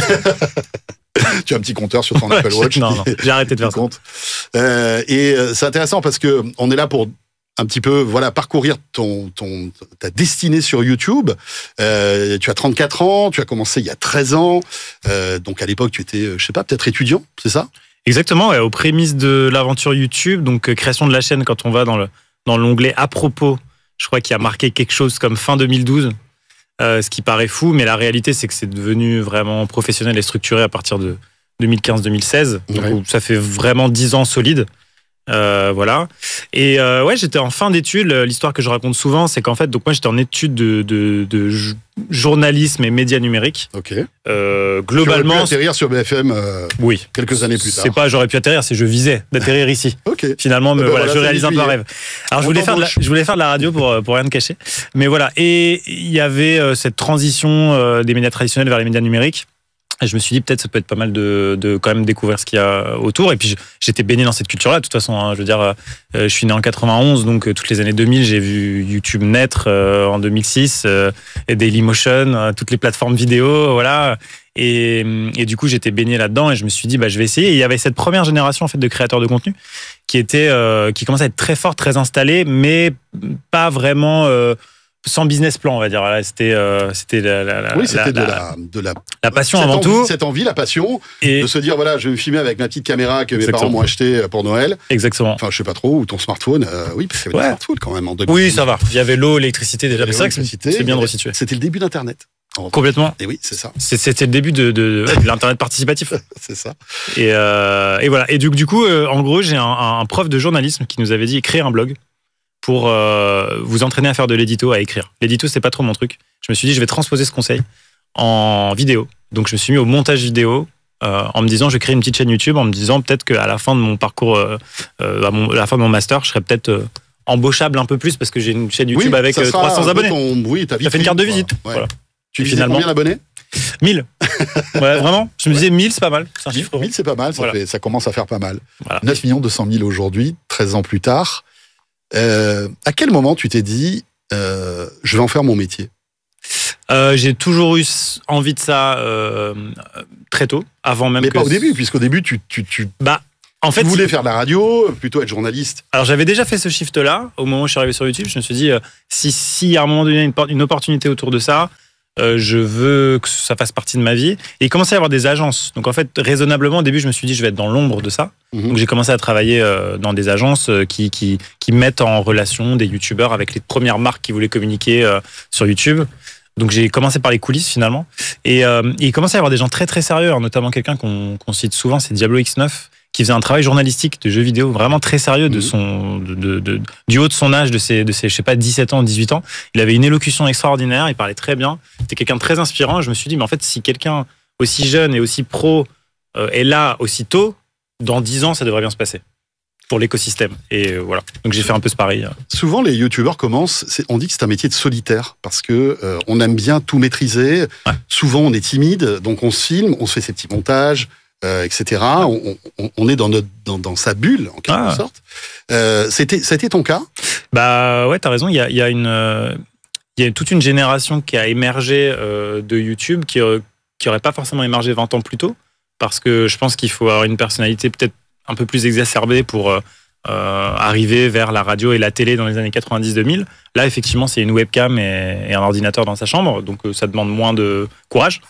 Tu as un petit compteur sur ton ouais, Apple Watch. Non, non, j'ai arrêté de faire ça. Euh, et c'est intéressant parce que on est là pour un petit peu, voilà, parcourir ton, ton, ta destinée sur YouTube. Euh, tu as trente-quatre ans, tu as commencé il y a treize ans. Euh, donc à l'époque, tu étais, je sais pas, peut-être étudiant, c'est ça ? Exactement, ouais, aux prémices de l'aventure YouTube, donc euh, création de la chaîne, quand on va dans, le, dans l'onglet à propos, je crois qu'il y a marqué quelque chose comme fin deux mille douze, euh, ce qui paraît fou, mais la réalité, c'est que c'est devenu vraiment professionnel et structuré à partir de deux mille quinze deux mille seize. Donc ouais. Ça fait vraiment dix ans solides. Euh, voilà. Et euh, ouais, j'étais en fin d'études. L'histoire que je raconte souvent, c'est qu'en fait, donc moi, j'étais en études de, de, de journalisme et médias numériques. Ok. Euh, globalement, j'aurais pu atterrir sur B F M. Euh, oui. Quelques années plus tard. C'est pas j'aurais pu atterrir, c'est je visais d'atterrir ici. Ok. Finalement, me, ben voilà, voilà, je réalise un peu un rêve. Alors, je voulais faire de la, je voulais faire de la radio pour pour rien te cacher. Mais voilà. Et il y avait euh, cette transition euh, des médias traditionnels vers les médias numériques. Et je me suis dit, peut-être, ça peut être pas mal de, de quand même découvrir ce qu'il y a autour. Et puis, j'étais baigné dans cette culture-là, de toute façon. Hein, je veux dire, euh, je suis né en quatre-vingt-onze, donc euh, toutes les années deux mille, j'ai vu YouTube naître euh, en deux mille six, euh, et Dailymotion, euh, toutes les plateformes vidéo, voilà. Et, et du coup, j'étais baigné là-dedans et je me suis dit, bah, je vais essayer. Et il y avait cette première génération, en fait, de créateurs de contenu qui était, euh, qui commençait à être très fort, très installée, mais pas vraiment... Euh, sans business plan, on va dire. Là, c'était, euh, c'était la, la, la, oui, c'était la, de la, de la, la passion cette avant envie, tout. Cette envie, la passion, et... de se dire, voilà, je vais me filmer avec ma petite caméra que mes Exactement. parents m'ont acheté pour Noël. Exactement. Enfin, je sais pas trop, ou ton smartphone. Euh, oui, parce qu'il y avait ouais. des smartphones quand même en deux mille. Oui, ça va. Il y avait l'eau, l'électricité déjà. Mais c'est vrai que c'est bien de resituer. C'était le début d'Internet. Complètement. Et oui, c'est ça. C'était le début de, de, de, de l'Internet participatif. C'est ça. Et, euh, et voilà. Et du, du coup, euh, en gros, j'ai un, un prof de journalisme qui nous avait dit écrire un blog pour euh, vous entraîner à faire de l'édito, à écrire. L'édito, c'est pas trop mon truc. Je me suis dit, je vais transposer ce conseil en vidéo. Donc, je me suis mis au montage vidéo euh, en me disant, je vais créer une petite chaîne YouTube, en me disant peut-être qu'à la fin de mon parcours, euh, à, mon, à la fin de mon master, je serais peut-être euh, embauchable un peu plus parce que j'ai une chaîne YouTube oui, avec euh, trois cents abonnés. Ton, oui, ta ça fait une carte de visite. Ouais. Voilà. Tu disais combien d'abonnés ? mille. Ouais, vraiment. Je me disais mille, c'est pas mal. C'est un chiffre. mille, c'est pas mal. Ça, voilà. fait, ça commence à faire pas mal. Voilà. neuf millions deux cent mille aujourd'hui, treize ans plus tard. Euh, à quel moment tu t'es dit, euh, je vais en faire mon métier ? euh, J'ai toujours eu envie de ça euh, très tôt, avant même Mais que... pas au début, puisqu'au début, tu, tu, tu, bah, en fait, tu voulais faire de la radio, plutôt être journaliste. Alors, j'avais déjà fait ce shift-là. Au moment où je suis arrivé sur YouTube, je me suis dit, euh, si, si à un moment donné, une, une opportunité autour de ça, euh, je veux que ça fasse partie de ma vie. Et il commençait à y avoir des agences. Donc, en fait, raisonnablement, au début, je me suis dit, je vais être dans l'ombre de ça. Mmh. Donc, j'ai commencé à travailler euh, dans des agences euh, qui, qui, qui mettent en relation des youtubeurs avec les premières marques qui voulaient communiquer euh, sur YouTube. Donc, j'ai commencé par les coulisses, finalement. Et, euh, et il commençait à y avoir des gens très, très sérieux, hein, notamment quelqu'un qu'on, qu'on cite souvent, c'est Diablo X neuf, qui faisait un travail journalistique de jeux vidéo vraiment très sérieux, de son, de, de, de, du haut de son âge, de ses, de ses, je sais pas, dix-sept ans, dix-huit ans. Il avait une élocution extraordinaire, il parlait très bien. C'était quelqu'un de très inspirant. Je me suis dit, mais en fait, si quelqu'un aussi jeune et aussi pro euh, est là aussi tôt, dans dix ans, ça devrait bien se passer pour l'écosystème. Et euh, voilà. Donc, j'ai fait un peu ce pari. Souvent, les youtubeurs commencent, c'est, on dit que c'est un métier de solitaire parce que euh, on aime bien tout maîtriser. Ouais. Souvent, on est timide, donc on se filme, on se fait ses petits montages. Euh, et cetera. On, on, on est dans, notre, dans, dans sa bulle, en quelque ah. sorte. Euh, c'était, ça a été ton cas ? Bah ouais, t'as raison. Il y a, y a une, euh, y a toute une génération qui a émergé euh, de YouTube qui, euh, qui aurait pas forcément émergé vingt ans plus tôt, parce que je pense qu'il faut avoir une personnalité peut-être un peu plus exacerbée pour euh, euh, arriver vers la radio et la télé dans les années quatre-vingt-dix deux mille. Là, effectivement, c'est une webcam et, et un ordinateur dans sa chambre, donc euh, ça demande moins de courage.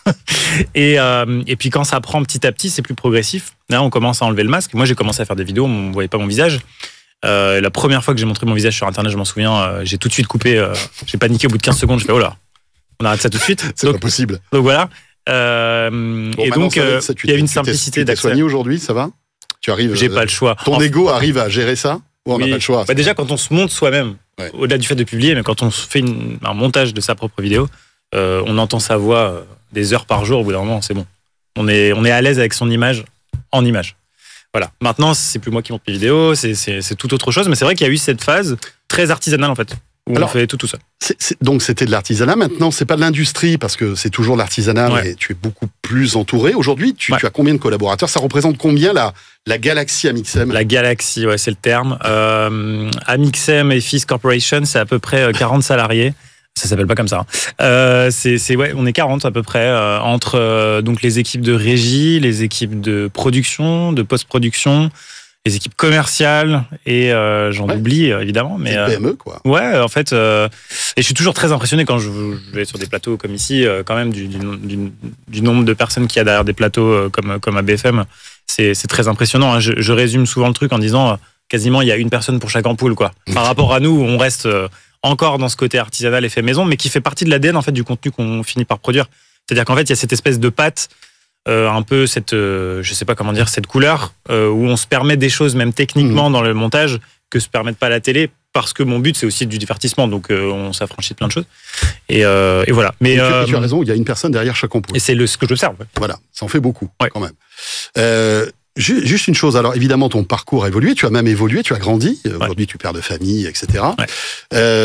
et, euh, et puis quand ça prend petit à petit, c'est plus progressif. Là, on commence à enlever le masque. Moi, j'ai commencé à faire des vidéos, on ne voyait pas mon visage. Euh, la première fois que j'ai montré mon visage sur Internet, je m'en souviens, euh, j'ai tout de suite coupé, euh, j'ai paniqué au bout de quinze secondes, je fais oh là, on arrête ça tout de suite. c'est donc, pas possible. Donc voilà. Euh, bon, et donc, euh, ça, il y a une simplicité d'accès. Tu t'es soigné aujourd'hui, ça va ? Tu arrives. J'ai euh, pas le choix. Ton enfin, ego arrive à gérer ça ? Ou on n'a oui. pas le choix ? Bah déjà, quand on se monte soi-même, ouais. au-delà du fait de publier, mais quand on fait une, un montage de sa propre vidéo, euh, on entend sa voix euh, des heures par jour, au bout d'un moment, c'est bon. On est, on est à l'aise avec son image en image. Voilà. Maintenant, c'est plus moi qui monte mes vidéos, c'est, c'est, c'est tout autre chose, mais c'est vrai qu'il y a eu cette phase très artisanale, en fait, où Alors, on fait tout tout seul. C'est, c'est, donc, c'était de l'artisanat. Maintenant, c'est pas de l'industrie, parce que c'est toujours de l'artisanat, ouais. mais tu es beaucoup plus entouré. Aujourd'hui, tu, ouais. tu as combien de collaborateurs ? Ça représente combien la, la galaxie Amixem ? La galaxie, ouais, c'est le terme. Euh, Amixem et Fizz Corporation, c'est à peu près quarante salariés. Ça s'appelle pas comme ça. Euh, c'est, c'est, ouais, on est quarante à peu près, euh, entre euh, donc les équipes de régie, les équipes de production, de post-production, les équipes commerciales et euh, j'en ouais. oublie évidemment. Mais c'est une P M E quoi. Euh, ouais, en fait, euh, et je suis toujours très impressionné quand je, je vais sur des plateaux comme ici, euh, quand même du, du, du, du nombre de personnes qu'il y a derrière des plateaux euh, comme comme à B F M. C'est, c'est très impressionnant. Hein. Je, je résume souvent le truc en disant euh, quasiment il y a une personne pour chaque ampoule quoi. Par rapport à nous, on reste euh, encore dans ce côté artisanal et fait maison, mais qui fait partie de l'A D N en fait du contenu qu'on finit par produire. C'est-à-dire qu'en fait, il y a cette espèce de pâte, euh, un peu cette, euh, je sais pas comment dire, cette couleur euh, où on se permet des choses même techniquement mmh. dans le montage que se permettent pas la télé, parce que mon but c'est aussi du divertissement, donc euh, on s'affranchit de plein de choses. Et, euh, et voilà. Mais et tu, euh, tu as raison, il y a une personne derrière chaque ampoule. Et c'est le, ce que j'observe. Ouais. Voilà, ça en fait beaucoup ouais. quand même. Euh, Juste une chose, alors évidemment ton parcours a évolué, tu as même évolué, tu as grandi, ouais. aujourd'hui tu es père de famille, et cetera. Ouais. Euh,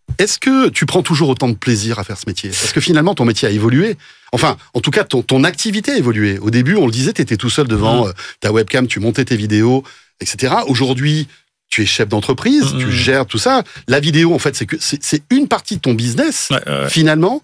est-ce que tu prends toujours autant de plaisir à faire ce métier? Parce que finalement, ton métier a évolué. Enfin, en tout cas, ton, ton activité a évolué. Au début, on le disait, tu étais tout seul devant mmh. ta webcam, tu montais tes vidéos, et cetera. Aujourd'hui, tu es chef d'entreprise, mmh. tu gères tout ça. La vidéo, en fait, c'est que c'est, c'est une partie de ton business. Ouais, ouais. Finalement,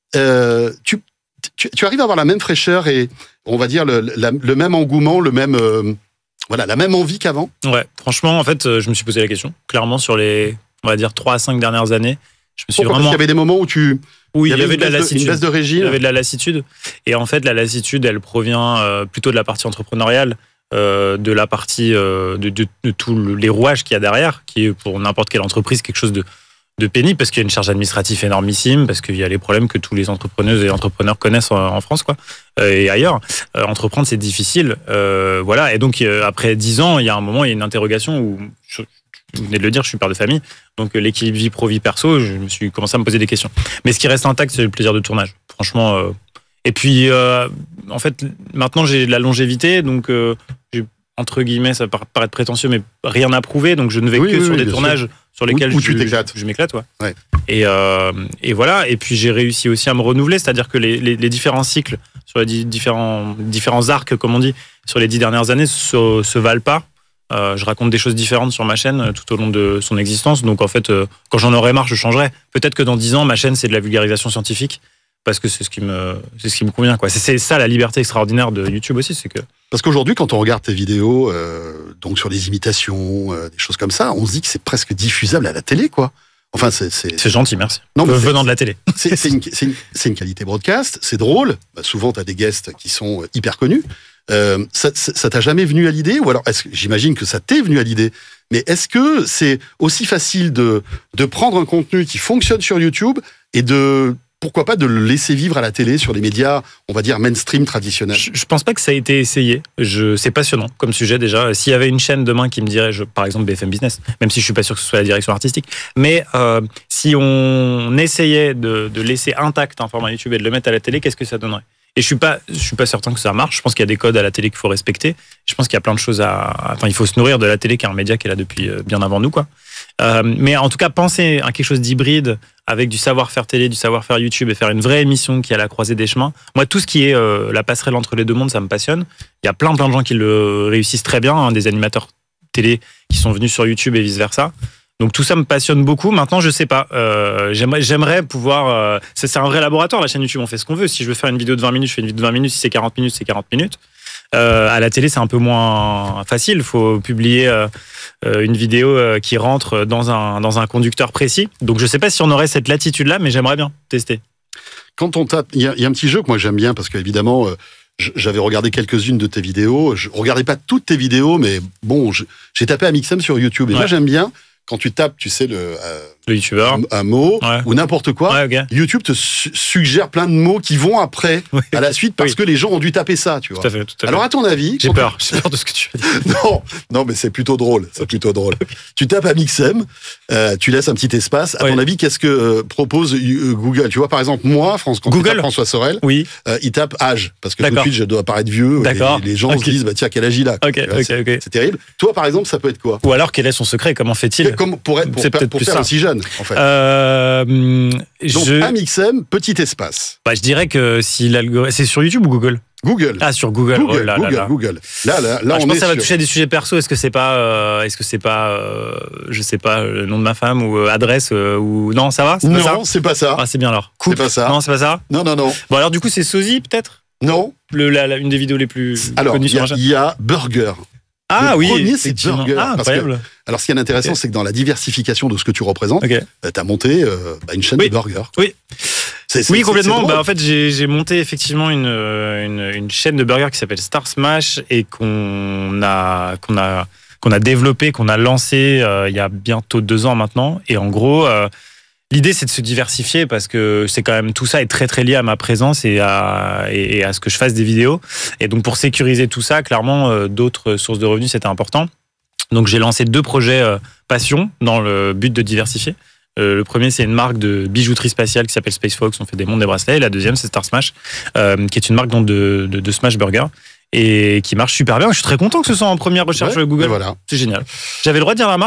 euh, tu, tu, tu arrives à avoir la même fraîcheur et, on va dire, le, la, le même engouement, le même, euh, voilà, la même envie qu'avant. Ouais, franchement, en fait, je me suis posé la question. Clairement, sur les, on va dire, trois à cinq dernières années, je me suis Pourquoi? vraiment... Parce qu'il y avait des moments où tu... Oui, il y avait, il y avait de la lassitude. Une baisse de régime. Il y avait de la lassitude. Et en fait, la lassitude, elle provient euh, plutôt de la partie entrepreneuriale, euh, de la partie euh, de, de, de tous les rouages qu'il y a derrière, qui est pour n'importe quelle entreprise quelque chose de, de pénible, parce qu'il y a une charge administrative énormissime, parce qu'il y a les problèmes que tous les entrepreneuses et entrepreneurs connaissent en, en France, quoi, euh, et ailleurs. Euh, entreprendre, c'est difficile. Euh, voilà. Et donc, euh, après dix ans, il y a un moment, il y a une interrogation où... Je, vous venez de le dire, je suis père de famille, donc l'équilibre vie pro vie perso, je me suis commencé à me poser des questions. Mais ce qui reste intact, c'est le plaisir de tournage. Franchement. Euh... Et puis, euh, en fait, maintenant j'ai de la longévité, donc euh, j'ai, entre guillemets, ça peut paraître prétentieux, mais rien à prouver, donc je ne vais oui, que oui, sur oui, des tournages sûr. Sur lesquels où, où je, tu t'éclates. je, je m'éclate, ouais. ouais. Et, euh, et voilà. Et puis j'ai réussi aussi à me renouveler, c'est-à-dire que les, les, les différents cycles sur les différents différents arcs, comme on dit, sur les dix dernières années, se, se valent pas. Euh, je raconte des choses différentes sur ma chaîne euh, tout au long de son existence. Donc, en fait, euh, quand j'en aurai marre, je changerai. Peut-être que dans dix ans, ma chaîne, c'est de la vulgarisation scientifique parce que c'est ce qui me, c'est ce qui me convient, quoi. C'est, c'est ça la liberté extraordinaire de YouTube aussi. C'est que... Parce qu'aujourd'hui, quand on regarde tes vidéos, euh, donc sur des imitations, euh, des choses comme ça, on se dit que c'est presque diffusable à la télé, quoi. Enfin, c'est, c'est... c'est gentil, merci. Non, mais venant de la télé. C'est, c'est, une, c'est, une, c'est une qualité broadcast, c'est drôle. Bah, souvent, tu as des guests qui sont hyper connus. Euh, ça, ça t'a jamais venu à l'idée? Ou alors, est-ce que, j'imagine que ça t'est venu à l'idée, mais est-ce que c'est aussi facile de, de prendre un contenu qui fonctionne sur YouTube et de, pourquoi pas, de le laisser vivre à la télé, sur les médias, on va dire, mainstream traditionnels? Je, je pense pas que ça a été essayé. Je, c'est passionnant comme sujet déjà. S'il y avait une chaîne demain qui me dirait, je, par exemple B F M Business, même si je suis pas sûr que ce soit la direction artistique, mais euh, si on essayait de, de laisser intact un format YouTube et de le mettre à la télé, qu'est-ce que ça donnerait? Et je suis pas, je suis pas certain que ça marche. Je pense qu'il y a des codes à la télé qu'il faut respecter. Je pense qu'il y a plein de choses à, enfin, il faut se nourrir de la télé, qui est un média qui est là depuis bien avant nous, quoi. Euh, mais en tout cas, penser à quelque chose d'hybride avec du savoir-faire télé, du savoir-faire YouTube et faire une vraie émission qui est à la croisée des chemins. Moi, tout ce qui est euh, la passerelle entre les deux mondes, ça me passionne. Il y a plein, plein de gens qui le réussissent très bien, hein, des animateurs télé qui sont venus sur YouTube et vice versa. Donc tout ça me passionne beaucoup. Maintenant, je sais pas. Euh, j'aimerais, j'aimerais pouvoir. Euh, c'est, c'est un vrai laboratoire, la chaîne YouTube. On fait ce qu'on veut. Si je veux faire une vidéo de vingt minutes, je fais une vidéo de vingt minutes. Si c'est quarante minutes, c'est quarante minutes. Euh, à la télé, c'est un peu moins facile. Il faut publier euh, une vidéo qui rentre dans un dans un conducteur précis. Donc je sais pas si on aurait cette latitude-là, mais j'aimerais bien tester. Quand on tape, il y, y a un petit jeu que moi j'aime bien parce qu'évidemment. Euh, J'avais regardé quelques-unes de tes vidéos. Je regardais pas toutes tes vidéos, mais bon, je, j'ai tapé Amixem sur YouTube. Et ouais. Moi, j'aime bien quand tu tapes, tu sais, le, euh, le youtubeur, un, un mot ouais. ou n'importe quoi. Ouais, okay. YouTube te su- suggère plein de mots qui vont après, oui. à la suite, parce oui. que les gens ont dû taper ça, tu vois. Tout à fait, tout à fait. Alors, à ton avis, j'ai peur, tu... j'ai peur de ce que tu veux dire. non, non, mais c'est plutôt drôle. C'est plutôt drôle. Tu tapes Amixem, euh, tu laisses un petit espace. À oui. ton avis, qu'est-ce que euh, propose euh, Google? Tu vois, par exemple, moi, France, quand Google. tu tapes François Sorel, oui. euh, il tape âge, parce que D'accord. tout de suite, je dois paraître vieux. D'accord. Et les gens okay. se disent, bah tiens, quel âge il a? Okay, vois, okay, c'est, okay. c'est terrible. Toi, par exemple, ça peut être quoi? Ou alors, quel est son secret? Comment fait-il? Comme pour, être, pour, c'est pour, pour faire aussi jeune, en fait. Euh, Donc, je... Amixem, petit espace. Bah, je dirais que si l'algorithme... C'est sur YouTube ou Google? Google. Ah, sur Google. Google, oh là, Google, là, là. Google. Là, là, là ah, on je pense est que ça va sur... toucher à des sujets perso. Est-ce que c'est pas, euh, est-ce que c'est pas, euh, je sais pas, le nom de ma femme ou euh, adresse euh, ou non, ça va? C'est non, pas ça c'est pas ça. Ah, c'est bien alors. Coupe. C'est pas ça. Non, c'est pas ça. Non, non, non. Bon, alors du coup, c'est Sosie peut-être? Non. Le, la, la, une des vidéos les plus alors, connues sur ma chaîne. Il y a Burger. Ah le oui, premier, c'est Burger. Ah, incroyable. Que, alors, ce qui est intéressant, okay. c'est que dans la diversification de ce que tu représentes, okay. euh, tu as monté euh, bah, une chaîne oui. de burgers. Oui. C'est, c'est, oui, complètement. C'est, c'est bah, en fait, j'ai, j'ai monté effectivement une, une, une chaîne de burgers qui s'appelle Star Smash et qu'on a, qu'on a, qu'on a développé, qu'on a lancé euh, il y a bientôt deux ans maintenant. Et en gros, euh, l'idée, c'est de se diversifier parce que c'est quand même tout ça est très très lié à ma présence et à, et à ce que je fasse des vidéos. Et donc, pour sécuriser tout ça, clairement, euh, d'autres sources de revenus, c'était important. Donc, j'ai lancé deux projets euh, passion dans le but de diversifier. Euh, le premier, c'est une marque de bijouterie spatiale qui s'appelle Space Fox. On fait des montres, des bracelets. Et la deuxième, c'est Star Smash, euh, qui est une marque donc, de, de, de Smash Burger et qui marche super bien. Je suis très content que ce soit en première recherche ouais, Google. Voilà. C'est génial. J'avais le droit de dire la marque?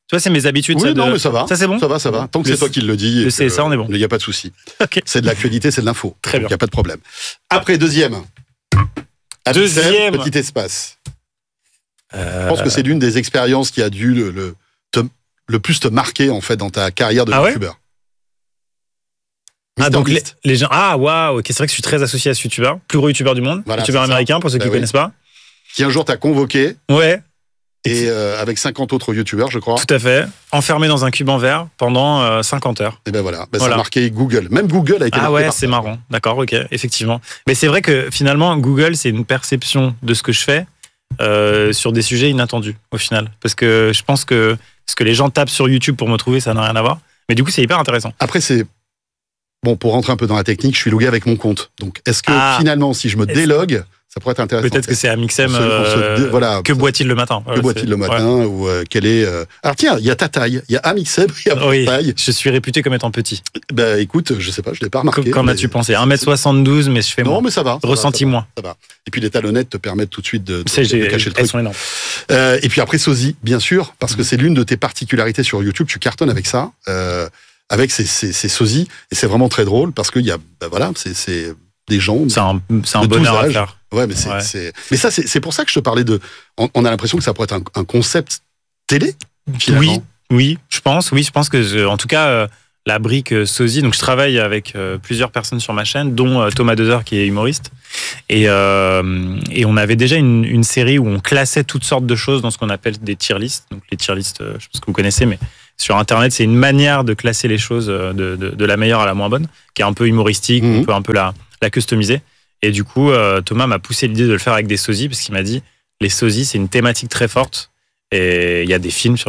Tu vois, c'est mes habitudes. Oui, ça, de... non, mais ça va. Ça, c'est bon. Ça va, ça va. Tant que Le c'est toi qui le dis. Le C S A, on est bon. Il n'y a pas de souci. Okay. C'est de l'actualité, c'est de l'info. Très bien. Il n'y a pas de problème. Après, deuxième. Deuxième. Petit espace. Euh... Je pense que c'est l'une des expériences qui a dû le, le, te, le plus te marquer, en fait, dans ta carrière de ah youtubeur. Ouais ah, Mister donc les, Beast. les gens. Ah, waouh, okay, c'est vrai que je suis très associé à ce youtubeur. Plus gros youtubeur du monde. Voilà, youtubeur américain, pour ceux qui ne ben oui. connaissent pas. Qui un jour t'a convoqué. Ouais. Et euh, avec cinquante autres youtubeurs, je crois. Tout à fait. Enfermé dans un cube en verre pendant euh, cinquante heures. Et ben voilà. Ben voilà. Ça a marqué Google. Même Google a été ah marqué. Ouais, par c'est ça. marrant. D'accord, ok, effectivement. Mais c'est vrai que finalement, Google, c'est une perception de ce que je fais euh, sur des sujets inattendus, au final. Parce que je pense que ce que les gens tapent sur YouTube pour me trouver, ça n'a rien à voir. Mais du coup, c'est hyper intéressant. Après, c'est. Bon, pour rentrer un peu dans la technique, je suis logué avec mon compte. Donc, est-ce que ah. finalement, si je me délogue, ça pourrait être intéressant? Peut-être que c'est Amixem. On se, on se euh, dé, voilà, que boit-il le matin? Que voilà, boit-il le matin? Ouais. Ou euh, quel est. Euh... Alors, tiens, il y a ta taille. Il y a Amixem, il y a oui, ta taille. Je suis réputé comme étant petit. Ben, écoute, je sais pas, je l'ai pas remarqué. Qu'en as-tu pensé? un mètre soixante-douze, mais je fais non, moins. mais ça va. Ça Ressenti va, ça moins. Va, ça va. Et puis, les talonnettes te permettent tout de suite de, de, c'est, de cacher le truc. Elles sont énormes. Euh, et puis après, Sosie, bien sûr, parce que c'est l'une de tes particularités sur YouTube. Tu cartonnes avec ça. Euh, avec ces, ces, ces sosies, et c'est vraiment très drôle parce qu'il y a, ben voilà, c'est, c'est des gens. C'est un, c'est un de bonheur tous à âges. faire. Ouais, mais c'est, Ouais. c'est, mais ça, c'est, c'est pour ça que je te parlais de. On, on a l'impression que ça pourrait être un, un concept télé. Finalement. Oui, oui, je pense, oui, je pense que, je, en tout cas, euh, la brique euh, sosie. Donc, je travaille avec euh, plusieurs personnes sur ma chaîne, dont euh, Thomas Dezer qui est humoriste, et euh, et on avait déjà une, une série où on classait toutes sortes de choses dans ce qu'on appelle des tier lists. Donc, les tier lists, euh, je pense que vous connaissez, mais sur Internet, c'est une manière de classer les choses de, de, de la meilleure à la moins bonne, qui est un peu humoristique, mmh. on peut un peu la, la customiser. Et du coup, euh, Thomas m'a poussé l'idée de le faire avec des sosies, parce qu'il m'a dit, les sosies, c'est une thématique très forte, et il y a des films sur